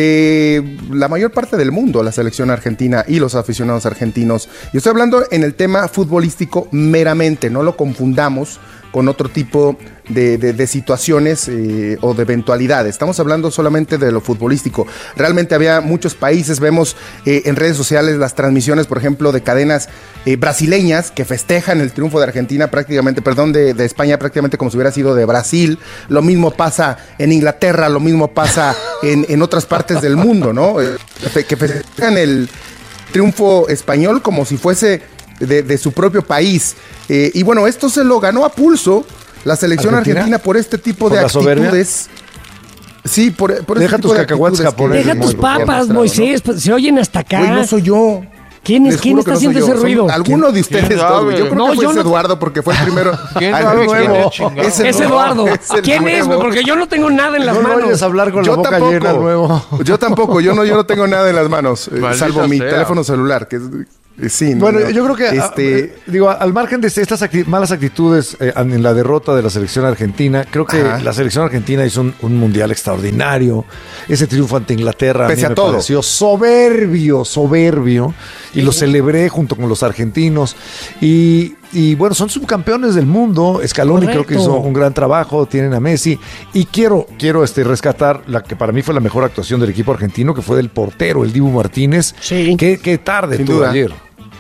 R: de la mayor parte del mundo, la selección argentina y los aficionados argentinos. Y estoy hablando en el tema futbolístico meramente, no lo confundamos con otro tipo de, de, de situaciones eh, o de eventualidades. Estamos hablando solamente de lo futbolístico. Realmente había muchos países, vemos eh, en redes sociales las transmisiones, por ejemplo, de cadenas eh, brasileñas que festejan el triunfo de Argentina prácticamente, perdón, de, de España prácticamente como si hubiera sido de Brasil. Lo mismo pasa en Inglaterra, lo mismo pasa en, en otras partes del mundo, ¿no? Eh, que festejan el triunfo español como si fuese de, de su propio país. Eh, y bueno, esto se lo ganó a pulso la selección
B: ¿Argentina?
R: argentina por este tipo
B: ¿Por
R: de
B: la soberbia?
R: actitudes. Sí, por, por
B: Deja tus cacahuates japoneses.
A: Deja tus papas, Moisés, ¿no? Se oyen hasta acá.
R: Güey, no soy yo.
A: ¿Quién es? ¿Quién está no haciendo ese ruido?
R: Son alguno de ustedes dos, güey. Yo creo
A: no,
R: que fue
A: yo
R: ese
A: no...
R: Eduardo porque fue el primero.
A: ¿Quién
R: Ay,
A: sabe
R: nuevo.
A: quién es, es Eduardo. Es ¿Quién nuevo. es, güey? Porque yo no tengo nada en las
B: no
A: manos.
B: No oyes hablar con
R: yo
B: la boca
R: tampoco.
B: llena, nuevo.
R: Yo tampoco. Yo no, yo no tengo nada en las manos, eh, salvo mi
B: sea.
R: teléfono celular, que es... Sí,
B: bueno,
R: no, no.
B: yo creo que este... a, digo, al margen de estas acti- malas actitudes eh, en la derrota de la selección argentina, creo que Ajá. la selección argentina hizo un, un mundial extraordinario. Ese triunfo ante Inglaterra
R: Pese
B: a mí
R: a
B: me
R: todo.
B: pareció soberbio, soberbio, y sí. lo celebré junto con los argentinos. Y, y bueno, son subcampeones del mundo. Scaloni Correcto. creo que hizo un gran trabajo, tienen a Messi. Y quiero, quiero este, rescatar la que para mí fue la mejor actuación del equipo argentino, que fue del portero, el Dibu Martínez.
A: Sí.
B: Qué, qué tarde
R: Sin
B: tuvo
R: duda.
B: ayer.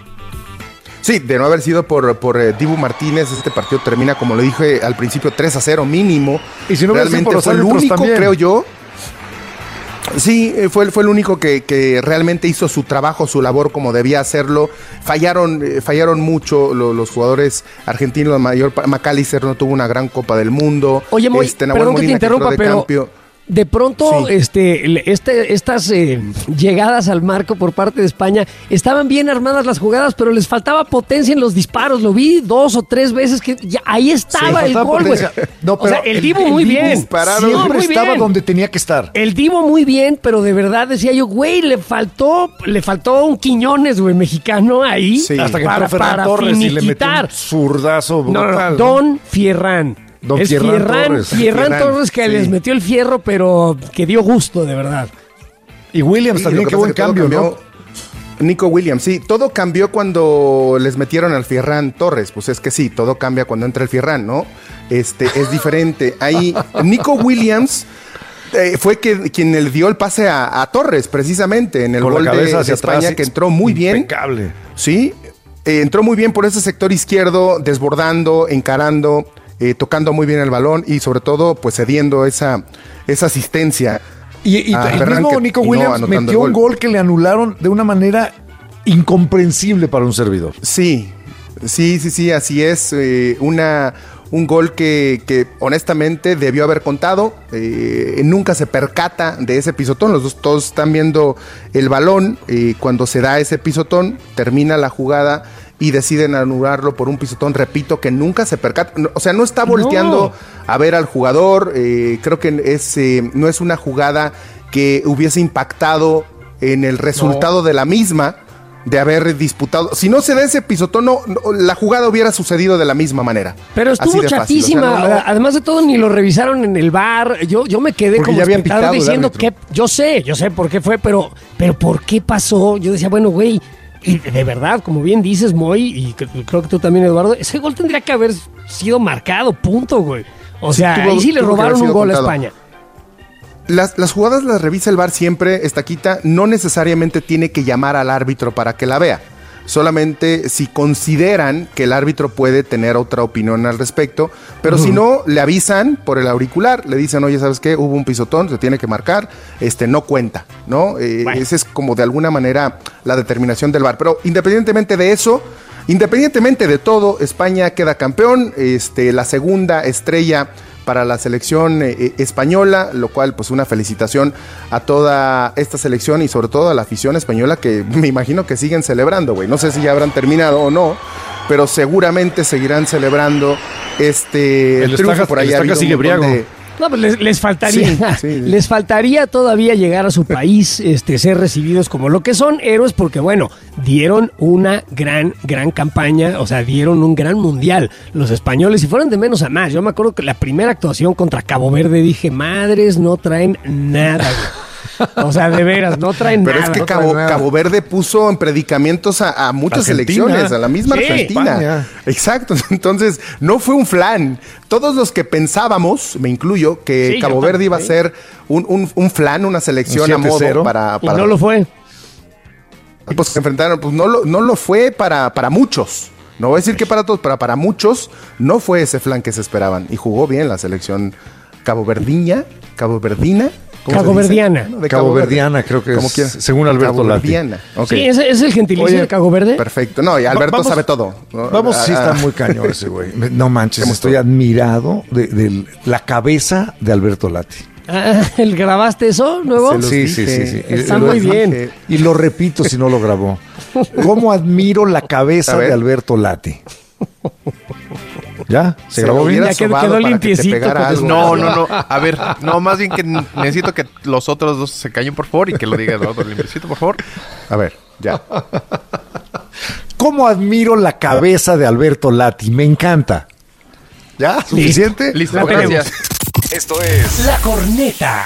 R: Sí, de no haber sido por, por eh, Dibu Martínez, este partido termina, como lo dije al principio, tres a cero mínimo.
B: Y si no
R: realmente
B: por
R: fue el único, también. creo yo. Sí, fue, fue el único que, que realmente hizo su trabajo, su labor como debía hacerlo. Fallaron, eh, fallaron mucho los, los jugadores argentinos. Mayor McAllister no tuvo una gran Copa del Mundo.
A: Oye, Moy, este, perdón Molina, que te interrumpa, que pero... Campio. De pronto, sí. este, este, estas eh, llegadas al marco por parte de España, estaban bien armadas las jugadas, pero les faltaba potencia en los disparos. Lo vi dos o tres veces que ya, ahí estaba sí, el gol, güey.
B: No,
A: o sea, el, el Divo muy el bien.
B: Siempre no, muy estaba bien. Donde tenía que estar.
A: El Divo muy bien, pero de verdad decía yo, güey, le faltó, le faltó un Quiñones, güey, mexicano ahí.
B: Sí. Hasta que
A: para,
B: entró Ferran Torres y le metió un zurdazo brutal.
A: No, no, Don Fierrán.
B: Don
A: es
B: Fierran,
A: Fierran Torres, Fierran Fierran, Torres que sí. les metió el fierro, pero que dio gusto, de verdad.
B: Y Williams sí, también, qué buen cambio, ¿no?
R: Nico Williams, sí, todo cambió cuando les metieron al Fierran Torres, pues es que sí, todo cambia cuando entra el Fierran, ¿no? Este, es diferente. Ahí, Nico Williams eh, fue que, quien le dio el pase a, a Torres, precisamente, en el
B: Con
R: gol
B: la
R: de,
B: cabeza
R: de España,
B: atrás,
R: que entró muy bien.
B: Impecable.
R: Sí, eh, entró muy bien por ese sector izquierdo, desbordando, encarando, Eh, tocando muy bien el balón y sobre todo pues cediendo esa, esa asistencia.
B: Y, y el mismo Nico Williams metió un gol que le anularon de una manera incomprensible para un servidor.
R: Sí, sí, sí, sí, así es. Eh, una, un gol que, que honestamente debió haber contado. Eh, nunca se percata de ese pisotón. Los dos todos están viendo el balón. Eh, cuando se da ese pisotón, termina la jugada y deciden anularlo por un pisotón, repito, que nunca se percata, o sea, no está volteando no. a ver al jugador, eh, creo que es, eh, no es una jugada que hubiese impactado en el resultado no. de la misma, de haber disputado, si no se da ese pisotón, no, no, la jugada hubiera sucedido de la misma manera.
A: Pero estuvo chatísima, o sea, no, no. además de todo ni lo revisaron en el V A R, yo, yo me quedé
B: Porque
A: como espectador diciendo
B: que,
A: yo sé, yo sé por qué fue, pero, pero ¿por qué pasó? Yo decía, bueno, güey, y de verdad, como bien dices, Moy, y creo que tú también, Eduardo, ese gol tendría que haber sido marcado, punto, güey. O sea, sí, tuvo, ahí sí le robaron un gol contado. a España.
R: Las, las jugadas las revisa el V A R siempre, Estaquita, no necesariamente tiene que llamar al árbitro para que la vea. Solamente si consideran que el árbitro puede tener otra opinión al respecto, pero uh-huh. si no, le avisan por el auricular, le dicen, oye, ¿sabes qué? Hubo un pisotón, se tiene que marcar, este no cuenta, ¿no? Eh, bueno. Esa es como de alguna manera la determinación del V A R. Pero independientemente de eso, independientemente de todo, España queda campeón, este, la segunda estrella para la selección eh, española, lo cual pues una felicitación a toda esta selección y sobre todo a la afición española que me imagino que siguen celebrando, güey. No sé si ya habrán terminado o no, pero seguramente seguirán celebrando este
B: el triunfo. Por ahí ha sigue briago. De...
A: No, pues les, les faltaría, sí, sí, sí. les faltaría todavía llegar a su país, este, ser recibidos como lo que son héroes, porque bueno, dieron una gran, gran campaña, o sea, dieron un gran mundial los españoles y fueron de menos a más. Yo me acuerdo que la primera actuación contra Cabo Verde dije, madres, no traen nada, güey. O sea, de veras, no traen
R: Pero
A: nada.
R: Pero es que
A: no
R: Cabo, Cabo Verde puso en predicamentos a, a muchas Argentina. selecciones, a la misma sí, Argentina. España. Exacto, entonces no fue un flan. Todos los que pensábamos, me incluyo, que sí, Cabo Verde iba a ser un, un, un flan, una selección a modo para, para...
A: Y no lo fue.
R: Pues se enfrentaron, pues no lo, no lo fue para, para muchos. No voy a decir que para todos, pero para muchos no fue ese flan que se esperaban. Y jugó bien la selección caboverdiña, caboverdina.
A: Caboverdiana.
B: No, de Caboverdiana, creo que es, quieras. según Alberto Lati.
A: Okay. Sí, ¿ese es el gentilicio Oye, de Cabo Verde?
R: Perfecto. No, y Alberto vamos, sabe todo.
B: Vamos, sí está muy cañón ese güey. No manches, estoy todo? admirado de, de la cabeza de Alberto Lati.
A: Ah, ¿el grabaste eso nuevo?
B: Sí, sí, sí, sí.
A: Está
B: y,
A: muy
B: lo,
A: bien.
B: Y lo repito si no lo grabó. ¿Cómo admiro la cabeza de Alberto Lati? ¿Ya? ¿Se,
R: Se
B: grabó bien?
A: Ya quedó, quedó limpiecito.
R: No, no, no. A ver, no, más bien que necesito que los otros dos se callen, por favor, y que lo diga Eduardo limpiecito, por favor. A ver, ya.
B: ¿Cómo admiro la cabeza de Alberto Lati? Me encanta. ¿Ya? ¿Suficiente?
R: Listo,
A: La
R: gracias.
N: Esto es
A: La Corneta.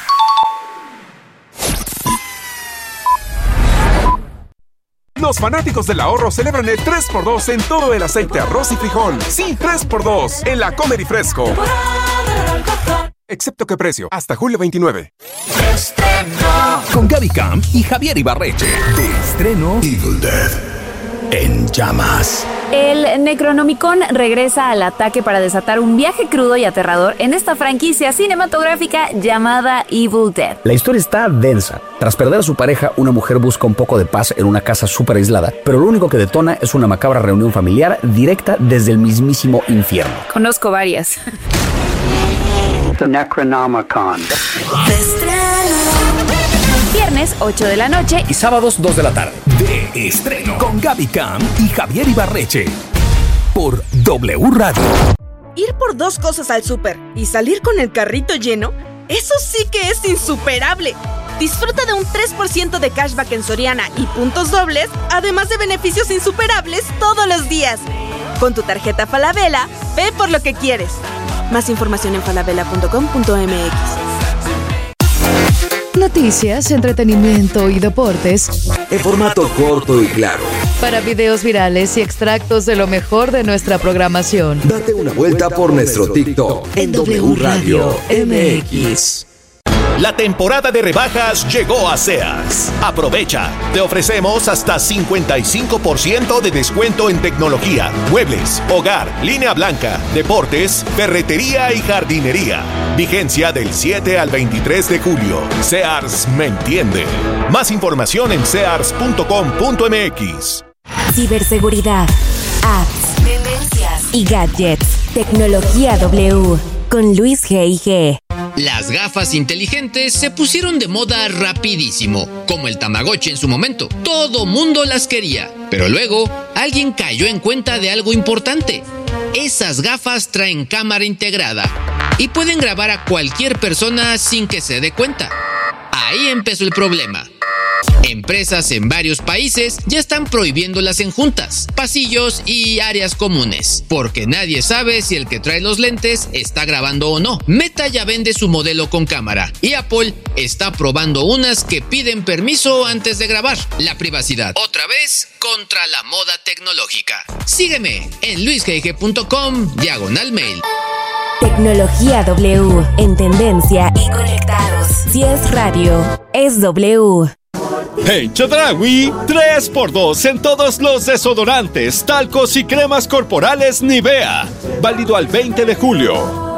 J: Los fanáticos del ahorro celebran el tres por dos en todo el aceite, arroz y frijol. Sí, tres por dos en la Comer y Fresco. Excepto que precio, hasta julio veintinueve.
T: Con Gaby Camp y Javier Ibarreche. De estreno Evil Dead en llamas.
U: El Necronomicon regresa al ataque para desatar un viaje crudo y aterrador en esta franquicia cinematográfica llamada Evil Dead.
V: La historia está densa. Tras perder a su pareja, una mujer busca un poco de paz en una casa súper aislada, pero lo único que detona es una macabra reunión familiar directa desde el mismísimo infierno.
U: Conozco varias.
W: The Necronomicon.
U: Viernes, ocho de la noche.
T: Y sábados, dos de la tarde. De estreno. Con Gaby Camp y Javier Ibarreche. Por W Radio.
H: Ir por dos cosas al súper y salir con el carrito lleno, eso sí que es insuperable. Disfruta de un tres por ciento de cashback en Soriana y puntos dobles, además de beneficios insuperables todos los días. Con tu tarjeta Falabella, ve por lo que quieres. Más información en falabella punto com punto m x.
M: Noticias, entretenimiento y deportes
T: En formato corto y claro.
M: para videos virales y extractos de lo mejor de nuestra programación.
T: Date una vuelta por nuestro TikTok en W Radio M X.
I: La temporada de rebajas llegó a Sears. Aprovecha. Te ofrecemos hasta cincuenta y cinco por ciento de descuento en tecnología, muebles, hogar, línea blanca, deportes, ferretería y jardinería. Vigencia del siete al veintitrés de julio. Sears me entiende. Más información en sears punto com punto m x.
F: Ciberseguridad, apps, tendencias y gadgets. Tecnología W con Luis G I G.
G: Las gafas inteligentes se pusieron de moda rapidísimo, como el Tamagotchi en su momento. Todo mundo las quería, pero luego alguien cayó en cuenta de algo importante. Esas gafas traen cámara integrada y pueden grabar a cualquier persona sin que se dé cuenta. Ahí empezó el problema. Empresas en varios países ya están prohibiéndolas en juntas, pasillos y áreas comunes, porque nadie sabe si el que trae los lentes está grabando o no. Meta ya vende su modelo con cámara y Apple está probando unas que piden permiso antes de grabar. La privacidad, otra vez, contra la moda tecnológica. Sígueme en luis g g punto com diagonal mail.
F: Tecnología W en tendencia y conectados. Si es radio, es W.
X: En Chedraui, tres por dos en todos los desodorantes, talcos y cremas corporales Nivea. Válido al veinte de julio.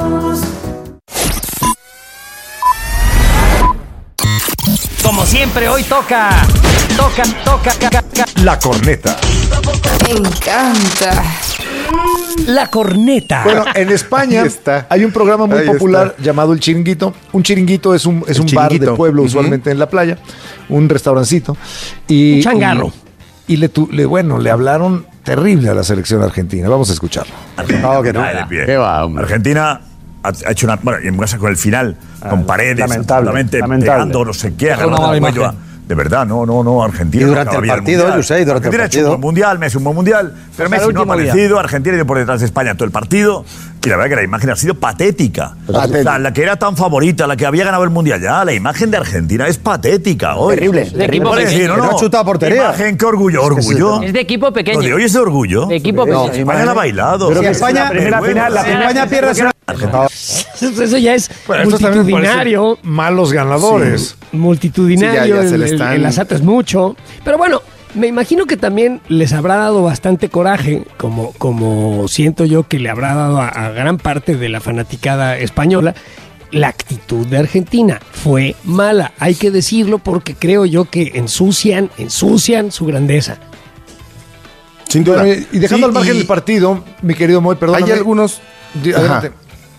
A: Como siempre, hoy toca, toca, toca, toca, toca.
B: La corneta.
D: Me encanta.
A: La corneta.
B: Bueno, en España hay un programa muy
R: Ahí
B: popular
R: está.
B: llamado El Chiringuito. Un chiringuito es un, es
R: El
B: un bar
R: chiringuito.
B: de pueblo,
R: Ujú.
B: usualmente en la playa, un restaurancito. Y,
A: Un changarro.
B: Y, y le, tu- le, bueno, le hablaron terrible a la selección argentina. Vamos a escucharlo.
Y: No, que no. ¿Qué va, hombre? Argentina ha ha hecho una. Bueno, y en casa con el final, con Paredes,
W: lamentable,
Y: absolutamente
W: lamentable.
Y: pegando, no sé qué,
W: Deja una
Y: agarrando
W: mala
Y: el cuello
W: imagen.
Y: a- De verdad, no, no, no, Argentina.
W: Y
Y: no
W: durante
Y: acaba
W: el
Y: bien
W: partido,
Y: Mundial.
W: José, y durante el
Y: Argentina ha hecho un
W: partido.
Y: buen mundial, Messi un buen mundial, pero
W: Hasta
Y: Messi
W: el
Y: no ha
W: último día.
Y: aparecido, Argentina ido por detrás de España todo el partido, y la verdad que la imagen ha sido patética.
W: Patética.
Y: O sea, la que era tan favorita, la que había ganado el mundial ya, la imagen de Argentina es patética hoy.
W: Terrible,
A: De equipo
Y: Vale,
A: pequeño.
Y: sí, no,
W: Que no
Y: no.
W: ha chutado a portería.
Y: Imagen, qué orgullo, orgullo.
A: Es de equipo pequeño.
Y: Lo de hoy es de orgullo.
A: De equipo
W: No,
A: pequeño.
Y: España la ha bailado.
W: Pero
Y: Sí,
W: que
Y: es
W: España,
Y: una
W: primera
Y: vergüenza.
W: final, la
Y: Sí.
W: España pierde su...
A: Eso ya es
B: Bueno, esto también me parece
A: multitudinario.
B: malos ganadores.
A: Multitudinario,
R: Sí, ya- ya se
A: el,
R: le
A: el-
R: están-
A: el asalto es mucho. Pero bueno, me imagino que también les habrá dado bastante coraje, como, como siento yo que le habrá dado a, a gran parte de la fanaticada española. La actitud de Argentina fue mala, hay que decirlo, porque creo yo que ensucian, ensucian su grandeza.
R: Sin duda.
B: Bueno, y y dejando
R: Sí,
B: al margen
R: y
B: el partido, mi querido Moy, perdón.
R: Hay algunos.
B: Adelante.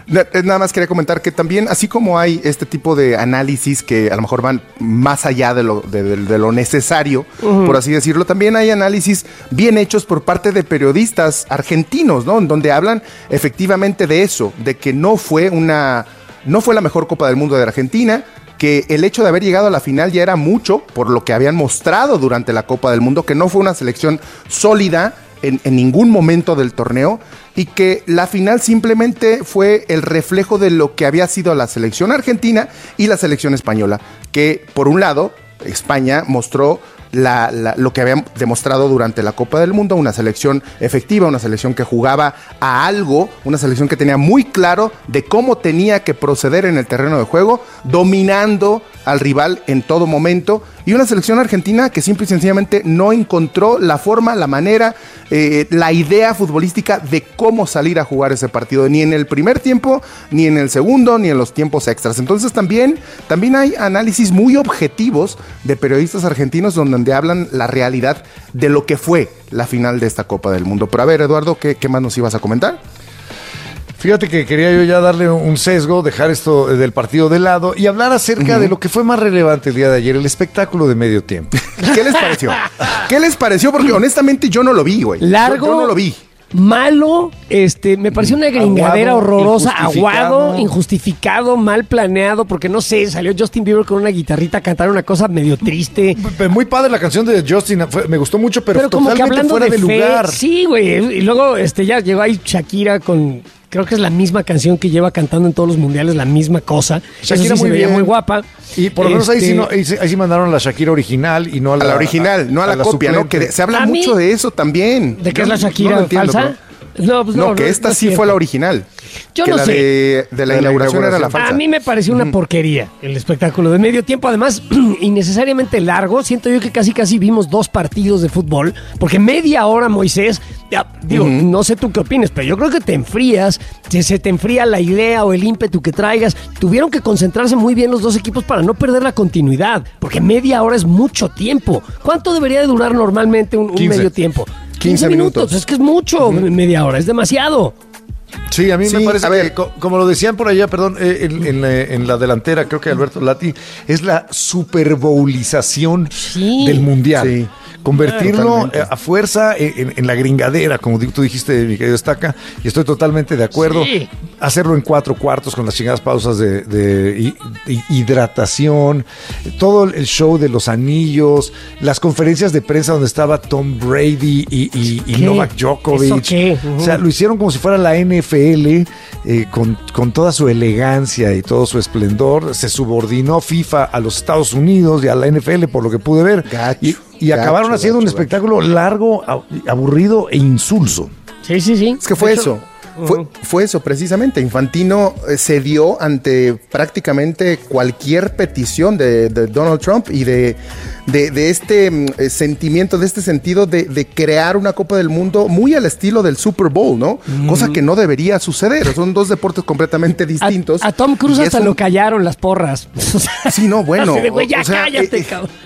R: Nada más quería comentar que también, así como hay este tipo de análisis que a lo mejor van más allá de lo, de, de, de lo necesario, uh-huh. por así decirlo, también hay análisis bien hechos por parte de periodistas argentinos, ¿no? En donde hablan efectivamente de eso, de que no fue una, no fue la mejor Copa del Mundo de Argentina, que el hecho de haber llegado a la final ya era mucho por lo que habían mostrado durante la Copa del Mundo, que no fue una selección sólida en, en ningún momento del torneo, y que la final simplemente fue el reflejo de lo que había sido la selección argentina y la selección española, que por un lado España mostró La, la, lo que habían demostrado durante la Copa del Mundo, una selección efectiva, una selección que jugaba a algo, una selección que tenía muy claro de cómo tenía que proceder en el terreno de juego, dominando al rival en todo momento, y una selección argentina que simple y sencillamente no encontró la forma, la manera, eh, la idea futbolística de cómo salir a jugar ese partido, ni en el primer tiempo, ni en el segundo, ni en los tiempos extras. Entonces también, también hay análisis muy objetivos de periodistas argentinos donde hablan la realidad de lo que fue la final de esta Copa del Mundo. Pero a ver, Eduardo, ¿qué, qué más nos ibas a comentar?
B: Fíjate que quería yo ya darle un sesgo, dejar esto del partido de lado y hablar acerca uh-huh. de lo que fue más relevante el día de ayer, el espectáculo de medio tiempo.
R: ¿Qué les pareció? ¿Qué les pareció? Porque honestamente yo no lo vi, güey.
A: Largo.
R: Yo, yo no lo vi.
A: Malo, este, me pareció una gringadera aguado, horrorosa, aguado, injustificado, mal planeado, porque no sé, salió Justin Bieber con una guitarrita a cantar una cosa medio triste.
B: Muy padre la canción de Justin, fue, me gustó mucho, pero,
A: pero como
B: totalmente
A: que hablando
B: fuera
A: de,
B: de
A: fe,
B: lugar.
A: Sí, güey, y luego este, ya llegó ahí Shakira con... Creo que es la misma canción que lleva cantando en todos los mundiales, la misma cosa.
B: Shakira
A: sí
B: muy
A: se veía
B: bien.
A: muy guapa.
B: Y por lo menos
A: este...
B: ahí, sí no, ahí, sí, ahí sí mandaron a la Shakira original y no a la,
R: a la original, no a, a la, la copia, ¿no? Que de, se habla
A: ¿A
R: mucho
A: mí?
R: de eso también.
A: ¿De qué
R: Yo
A: es la Shakira
R: no entiendo,
A: falsa?
R: Bro.
A: No, pues no,
R: no, que esta
A: no
R: sí fue la original.
A: Yo
R: que
A: no
R: la
A: sé.
R: De, de la
B: de
R: inauguración
B: la
R: era la falsa.
A: A mí me pareció una porquería el espectáculo de medio tiempo. Además, innecesariamente largo. Siento yo que casi casi vimos dos partidos de fútbol. Porque media hora, Moisés, ya, digo, uh-huh. no sé tú qué opinas, pero yo creo que te enfrías. Se, se te enfría la idea o el ímpetu que traigas. Tuvieron que concentrarse muy bien los dos equipos para no perder la continuidad. Porque media hora es mucho tiempo. ¿Cuánto debería de durar normalmente un, un medio tiempo?
R: quince minutos.
A: Es que es mucho, uh-huh. media hora, es demasiado.
B: Sí, a mí
R: sí,
B: me parece
R: a ver,
B: que, como lo decían por allá, perdón, eh, en, en, la, en la delantera, creo que Alberto Lati, es la superbowlización
A: sí.
B: del Mundial. Sí. Convertirlo
R: Totalmente.
B: a fuerza en, en la gringadera, como tú dijiste, mi querido Estaca, y estoy totalmente de acuerdo.
A: Sí.
B: Hacerlo en cuatro cuartos con las chingadas pausas de, de, de hidratación, todo el show de los anillos, las conferencias de prensa donde estaba Tom Brady y, y, y Novak Djokovic.
A: qué? Uh-huh.
B: O sea, lo hicieron como si fuera la N F L, eh, con, con toda su elegancia y todo su esplendor. Se subordinó FIFA a los Estados Unidos y a la N F L, por lo que pude ver.
R: Gacho.
B: Y, Y
R: Gacho,
B: acabaron haciendo
R: gacho,
B: un espectáculo gacho. largo, aburrido e insulso.
A: Sí, sí, sí.
R: Es que fue eso. Uh-huh. Fue, fue eso precisamente. Infantino eh, cedió ante prácticamente cualquier petición de, de Donald Trump y de, de, de este eh, sentimiento, de este sentido de, de crear una Copa del Mundo muy al estilo del Super Bowl, ¿no? Uh-huh. Cosa que no debería suceder. Son dos deportes completamente distintos.
A: A, a Tom Cruise hasta
R: un...
A: lo callaron las porras.
R: Sí, no, bueno.
A: De, güey, ya
R: o sea,
A: cállate,
R: eh,
A: cabrón.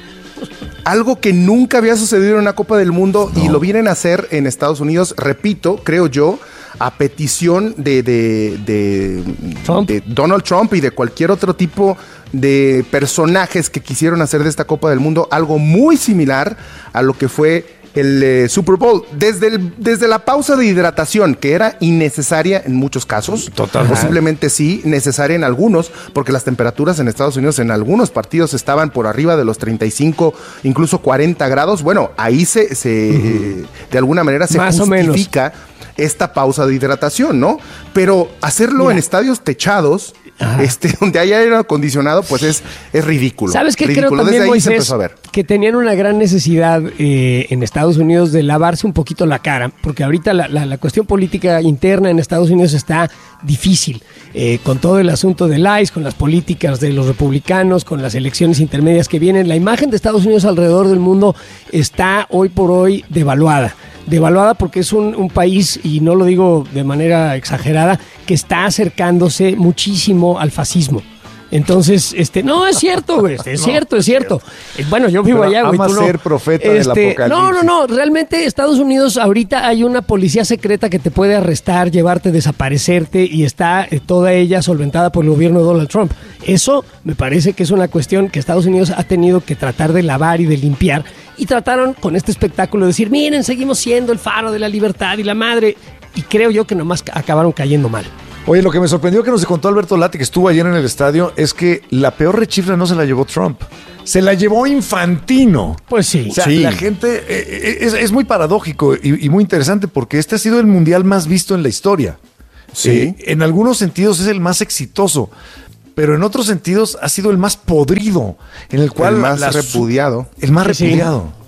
R: Algo que nunca había sucedido en una Copa del Mundo no. y lo vienen a hacer en Estados Unidos, repito, creo yo, a petición de, de, de, de Donald Trump y de cualquier otro tipo de personajes que quisieron hacer de esta Copa del Mundo algo muy similar a lo que fue el eh, Super Bowl, desde, el, desde la pausa de hidratación, que era innecesaria en muchos casos,
B: Total.
R: posiblemente sí, necesaria en algunos, porque las temperaturas en Estados Unidos en algunos partidos estaban por arriba de los treinta y cinco, incluso cuarenta grados. Bueno, ahí se, se uh-huh. de alguna manera se
A: Más
R: justifica esta pausa de hidratación, ¿no? Pero hacerlo Mira. en estadios techados, Ajá. este, donde hay aire acondicionado, pues es, es ridículo.
A: ¿Sabes qué
R: ridículo.
A: creo también,
R: Desde ahí
A: Moisés,
R: se empezó a ver.
A: Que tenían una gran necesidad eh, en Estados Unidos de lavarse un poquito la cara, porque ahorita la, la, la cuestión política interna en Estados Unidos está difícil, eh, con todo el asunto del I C E, con las políticas de los republicanos, con las elecciones intermedias que vienen. La imagen de Estados Unidos alrededor del mundo está hoy por hoy devaluada. Devaluada porque es un, un país, y no lo digo de manera exagerada, que está acercándose muchísimo al fascismo. Entonces, este, no, es cierto, güey, es no, cierto, es cierto. Eh, Bueno, yo vivo
B: Pero
A: allá, güey.
B: ama
A: tú no.
B: ser profeta
A: Este,
B: del apocalipsis.
A: No, no, no, realmente Estados Unidos ahorita hay una policía secreta que te puede arrestar, llevarte, desaparecerte y está eh, toda ella solventada por el gobierno de Donald Trump. Eso me parece que es una cuestión que Estados Unidos ha tenido que tratar de lavar y de limpiar y trataron con este espectáculo de decir, miren, seguimos siendo el faro de la libertad y la madre, y creo yo que nomás acabaron cayendo mal.
B: Oye, lo que me sorprendió que nos contó Alberto Lati, que estuvo ayer en el estadio, es que la peor rechifla no se la llevó Trump. Se la llevó Infantino.
A: Pues sí.
B: O sea,
A: sí.
B: la gente... Eh, es, es muy paradójico y, y muy interesante porque este ha sido el mundial más visto en la historia.
R: Sí.
B: Eh, en algunos sentidos es el más exitoso, pero en otros sentidos ha sido el más podrido, en el cual...
R: El más
B: la,
R: repudiado.
B: El más
A: Sí,
B: repudiado.
R: Sí.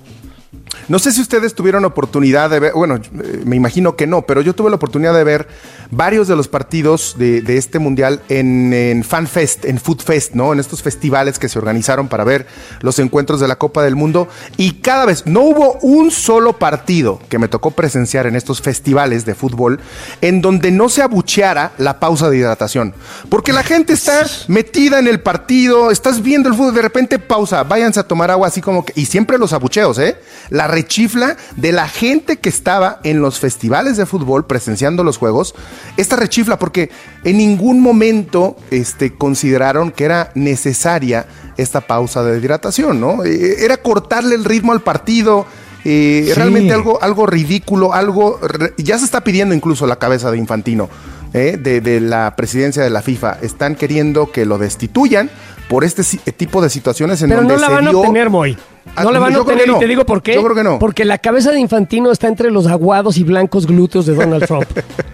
R: No sé si ustedes tuvieron oportunidad de ver, bueno, me imagino que no, pero yo tuve la oportunidad de ver varios de los partidos de, de este mundial en, en FanFest, en FoodFest, ¿no? En estos festivales que se organizaron para ver los encuentros de la Copa del Mundo. Y cada vez, no hubo un solo partido que me tocó presenciar en estos festivales de fútbol en donde no se abucheara la pausa de hidratación. Porque la gente está metida en el partido, estás viendo el fútbol, de repente pausa, váyanse a tomar agua, así como que, y siempre los abucheos, ¿eh? La rechifla de la gente que estaba en los festivales de fútbol presenciando los juegos, esta rechifla, porque en ningún momento este, consideraron que era necesaria esta pausa de hidratación, ¿no? Eh, era cortarle el ritmo al partido, eh, sí. Realmente algo, algo ridículo, algo, ya se está pidiendo incluso la cabeza de Infantino, eh, de, de la presidencia de la FIFA, están queriendo que lo destituyan por este tipo de situaciones en
A: Pero
R: donde
A: no la
R: se
A: van
R: dio...
A: a obtener, Moy. No
R: Ah,
A: la van a
R: yo creo
A: obtener
R: que no.
A: y te digo por qué.
R: Yo creo que no.
A: Porque la cabeza de Infantino está entre los aguados y blancos glúteos de Donald Trump.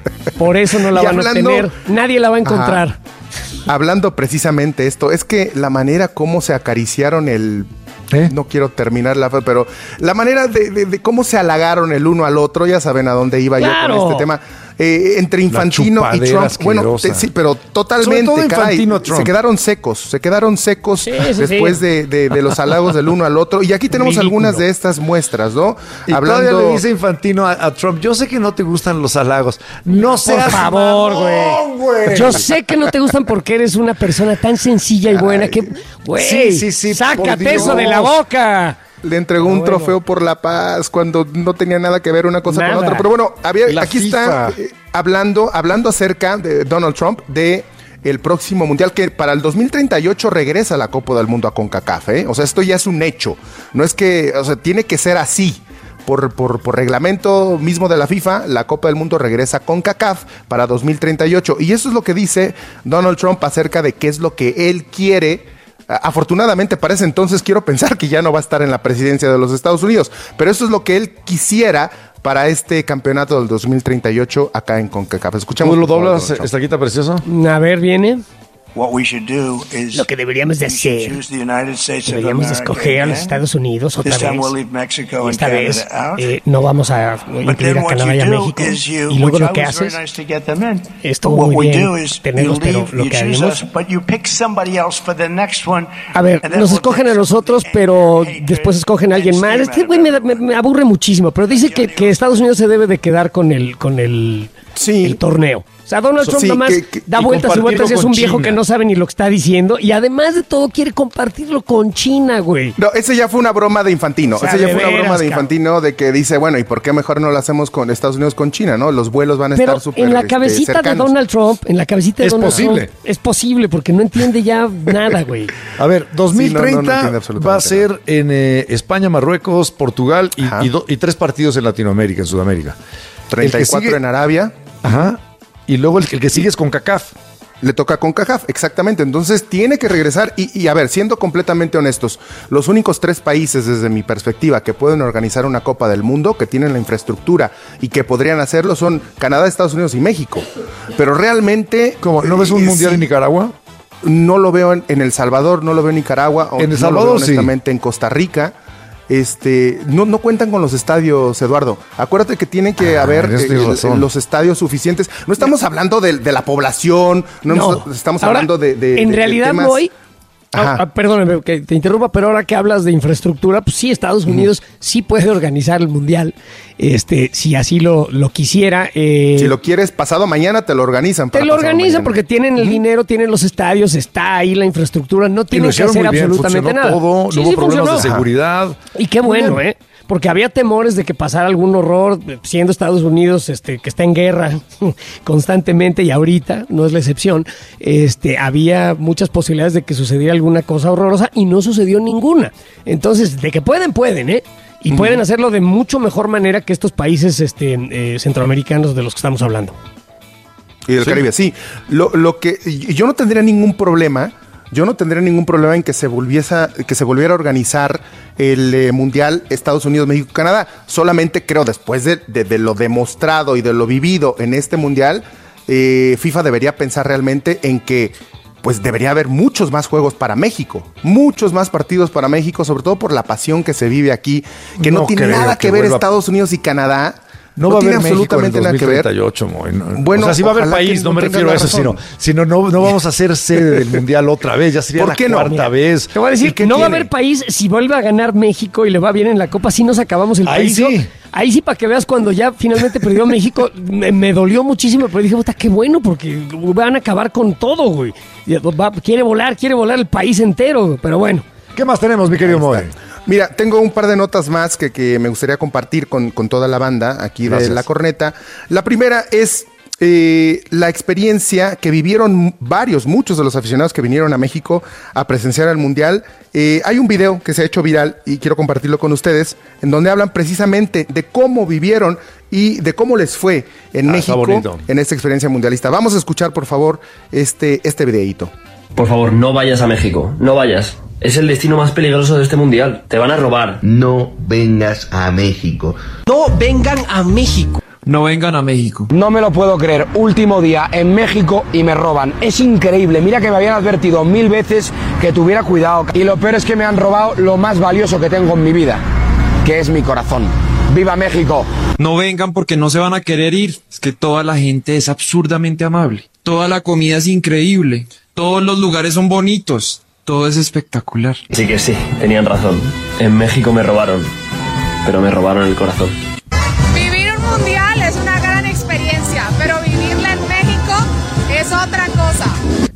A: Por eso no la
R: Y
A: van
R: hablando-
A: a obtener. Nadie la va a encontrar.
R: Ajá. Hablando precisamente esto, es que la manera como se acariciaron el...
B: ¿Eh?
R: No quiero terminar la... Pero la manera de, de- de cómo se halagaron el uno al otro, ya saben a dónde iba
A: ¡Claro!
R: yo con este tema. Eh, entre Infantino y
B: chupadera
R: Trump. Bueno,
B: asquerosa.
R: te- sí, pero totalmente,
B: Sobre todo
R: caray,
B: Infantino, Trump.
R: se quedaron secos, se quedaron secos
A: Sí, sí,
R: después
A: sí.
R: De, de- de los halagos del uno al otro. Y aquí tenemos
A: Ridículo.
R: algunas de estas muestras, ¿no?
B: Y todavía le dice Infantino a, a Trump, yo sé que no te gustan los halagos. No seas
A: Por favor,
B: mamón,
A: güey. Yo sé que no te gustan porque eres una persona tan sencilla y buena que, güey,
B: Sí, sí, sí, por
A: sácate
B: Dios.
A: eso de la boca.
R: Le entregó un
A: Bueno.
R: trofeo por la paz cuando no tenía nada que ver una cosa
A: Nada.
R: con otra. Pero bueno, había,
B: La
R: aquí
B: FIFA.
R: está eh, hablando, hablando acerca de Donald Trump, de el próximo mundial, que para el dos mil treinta y ocho regresa la Copa del Mundo a CONCACAF, ¿eh? O sea, esto ya es un hecho. No es que, o sea, tiene que ser así. Por, por, por reglamento mismo de la FIFA, la Copa del Mundo regresa con CONCACAF para dos mil treinta y ocho. Y eso es lo que dice Donald Trump acerca de qué es lo que él quiere. Afortunadamente, para ese entonces quiero pensar que ya no va a estar en la presidencia de los Estados Unidos, pero eso es lo que él quisiera para este campeonato del dos mil treinta y ocho acá en CONCACAF. Escuchamos.
B: ¿Tú lo
R: por favor,
B: doblas,
R: Donald Trump.
B: estaquita precioso?
A: A ver, viene.
C: What we should do is
A: Lo que deberíamos de
C: we should
A: hacer,
C: choose the United States of
A: deberíamos de
C: America
A: escoger a los
C: again.
A: Estados Unidos otra
C: This time
A: vez.
C: we'll leave Mexico
A: Y
C: and
A: esta vez
C: Canada out.
A: eh, no vamos a
C: But
A: incluir
C: then
A: a
C: what
A: Canadá y a
C: you do
A: México.
C: is you,
A: Y luego
C: which
A: lo
C: I
A: que
C: was very
A: haces,
C: nice to get them in.
A: estuvo
C: But what
A: muy
C: we
A: bien
C: do is you
A: tenerlos, pero
C: leave,
A: lo
C: you
A: que
C: choose
A: haremos...
C: us, but you pick somebody else for the next one.
A: A ver,
C: and then
A: nos
C: we'll
A: escogen
C: take
A: a nosotros,
C: some
A: pero
C: hatred
A: después escogen a alguien
C: and
A: más.
C: steam
A: Este
C: out
A: güey
C: of
A: me,
C: it.
A: me- me aburre muchísimo, pero dice que, que Estados Unidos se debe de quedar con el, con el,
R: Sí.
A: el torneo. O sea, Donald
R: So,
A: Trump
R: sí,
A: nomás
R: que- que-
A: da
B: y
A: vueltas y
B: compartirlo
A: vueltas y es
B: con
A: un viejo
B: China.
A: que no sabe ni lo que está diciendo. Y además de todo quiere compartirlo con China, güey.
R: No, ese ya fue una broma de Infantino.
A: O sea,
R: ese ya
A: de
R: fue una
A: veras,
R: broma de
A: cabrón.
R: Infantino de que dice, bueno, ¿y por qué mejor no lo hacemos con Estados Unidos con China, no? Los vuelos van a
A: Pero
R: estar súper
A: en la
R: este,
A: cabecita de
R: cercanos.
A: Donald Trump, en la cabecita de
B: Es
A: Donald
B: posible.
A: Trump, es posible porque no entiende ya nada, güey.
B: A ver, dos mil treinta
R: Sí, no, no, no entiende absolutamente
B: va a ser en eh, España, Marruecos, Portugal y,
R: Ajá.
B: y do- y tres partidos en Latinoamérica, en Sudamérica.
R: treinta y cuatro
B: El que sigue-
R: en Arabia.
B: Ajá. Y luego el, el que sigue es con CONCACAF.
R: Le toca con CONCACAF, exactamente. Entonces tiene que regresar y, y a ver, siendo completamente honestos, los únicos tres países desde mi perspectiva que pueden organizar una Copa del Mundo, que tienen la infraestructura y que podrían hacerlo son Canadá, Estados Unidos y México. Pero realmente...
B: ¿Cómo? ¿No ves un
R: eh,
B: mundial
R: sí,
B: en Nicaragua?
R: No lo veo en, en El Salvador, no lo veo en Nicaragua. o
B: En El
R: no
B: Salvador,
R: lo veo
B: sí.
R: honestamente en Costa Rica. Este, no, no cuentan con los estadios, Eduardo. Acuérdate que tienen que
B: Ah,
R: haber
B: en eso
R: eh,
B: tienes
R: el-
B: razón.
R: los estadios suficientes. No estamos hablando de, de la población, no,
A: No.
R: nos- estamos
A: Ahora,
R: hablando de, de-
A: en
R: de- de
A: realidad,
R: temas-
A: Moy, Ah, ah, perdóname que te interrumpa, pero ahora que hablas de infraestructura, pues sí, Estados Unidos uh-huh. sí puede organizar el Mundial, este, si así lo, lo quisiera. Eh,
R: si lo quieres pasado mañana, te lo organizan.
A: Te lo organizan porque tienen el uh-huh. dinero, tienen los estadios, está ahí la infraestructura, no tienen que hacer bien, absolutamente nada.
B: Todo, sí, no hubo sí, problemas funcionó. de seguridad.
A: Y qué bueno, ¿eh? Porque había temores de que pasara algún horror, siendo Estados Unidos este, que está en guerra constantemente, y ahorita no es la excepción. Este, había muchas posibilidades de que sucediera alguna cosa horrorosa y no sucedió ninguna. Entonces, de que pueden, pueden, ¿eh? Y mm. pueden hacerlo de mucho mejor manera que estos países este, eh, centroamericanos de los que estamos hablando.
R: Y del sí. Caribe, sí. Lo, lo que yo no tendría ningún problema... Yo no tendría ningún problema en que se volviese, que se volviera a organizar el eh, Mundial Estados Unidos, México, Canadá. Solamente creo, después de, de, de lo demostrado y de lo vivido en este Mundial, eh, FIFA debería pensar realmente en que pues debería haber muchos más juegos para México, muchos más partidos para México, sobre todo por la pasión que se vive aquí, que no, no tiene nada que, que ver Estados Unidos y Canadá.
B: No, no va a haber absolutamente nada que ver. Moy, no.
R: Bueno,
B: o sea, sí va a haber país, no, no me refiero a eso, sino, sino no, no vamos a hacer sede del Mundial otra vez, ya sería la cuarta
A: no?
B: vez.
A: Te voy a decir que no tiene? va a haber país, si vuelve a ganar México y le va bien en la Copa, si nos acabamos el
B: Ahí
A: país.
B: sí.
A: ¿no? Ahí sí, para que veas, cuando ya finalmente perdió México, me, me dolió muchísimo, pero dije, puta, qué bueno, porque van a acabar con todo, güey. Va, quiere volar, quiere volar el país entero, pero bueno.
B: ¿Qué más tenemos, mi querido Moy?
R: Mira, tengo un par de notas más que, que me gustaría compartir con, con toda la banda aquí Gracias. de La Corneta. La primera es eh, la experiencia que vivieron varios, muchos de los aficionados que vinieron a México a presenciar el Mundial. Eh, hay un video que se ha hecho viral y quiero compartirlo con ustedes, en donde hablan precisamente de cómo vivieron y de cómo les fue en ah, México en esta experiencia mundialista. Vamos a escuchar, por favor, este, este videíto.
E: Por favor, no vayas a México, no vayas. Es el destino más peligroso de este mundial. Te van a robar.
L: No vengas a México.
A: No vengan a México.
O: No vengan a México.
P: No me lo puedo creer. Último día en México y me roban. Es increíble. Mira que me habían advertido mil veces que tuviera cuidado. Y lo peor es que me han robado lo más valioso que tengo en mi vida, que es mi corazón. ¡Viva México!
O: No vengan porque no se van a querer ir. Es que toda la gente es absurdamente amable. Toda la comida es increíble. Todos los lugares son bonitos. Todo es espectacular.
E: Sí que sí, tenían razón. En México me robaron, pero me robaron el corazón.
Q: Vivir un mundial es una gran experiencia, pero vivirla en México es otra cosa.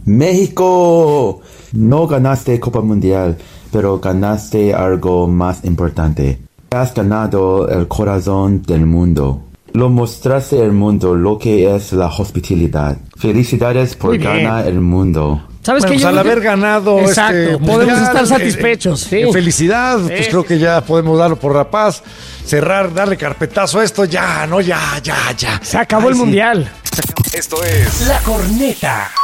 Z: México, no ganaste Copa Mundial, pero ganaste algo más importante. Has ganado el corazón del mundo. Lo mostraste al mundo lo que es la hospitalidad. Felicidades por ganar el mundo.
A: ¿Sabes
B: bueno,
A: qué?
B: Pues al haber ganado
A: Exacto,
B: este
A: podemos
B: mundial,
A: estar satisfechos.
B: Eh,
A: sí.
B: Felicidad,
A: sí.
B: pues creo que ya podemos darlo por la paz, cerrar, darle carpetazo a esto, ya, no, ya, ya, ya.
A: Se acabó Ay, el sí. mundial.
N: Esto es
A: La Corneta.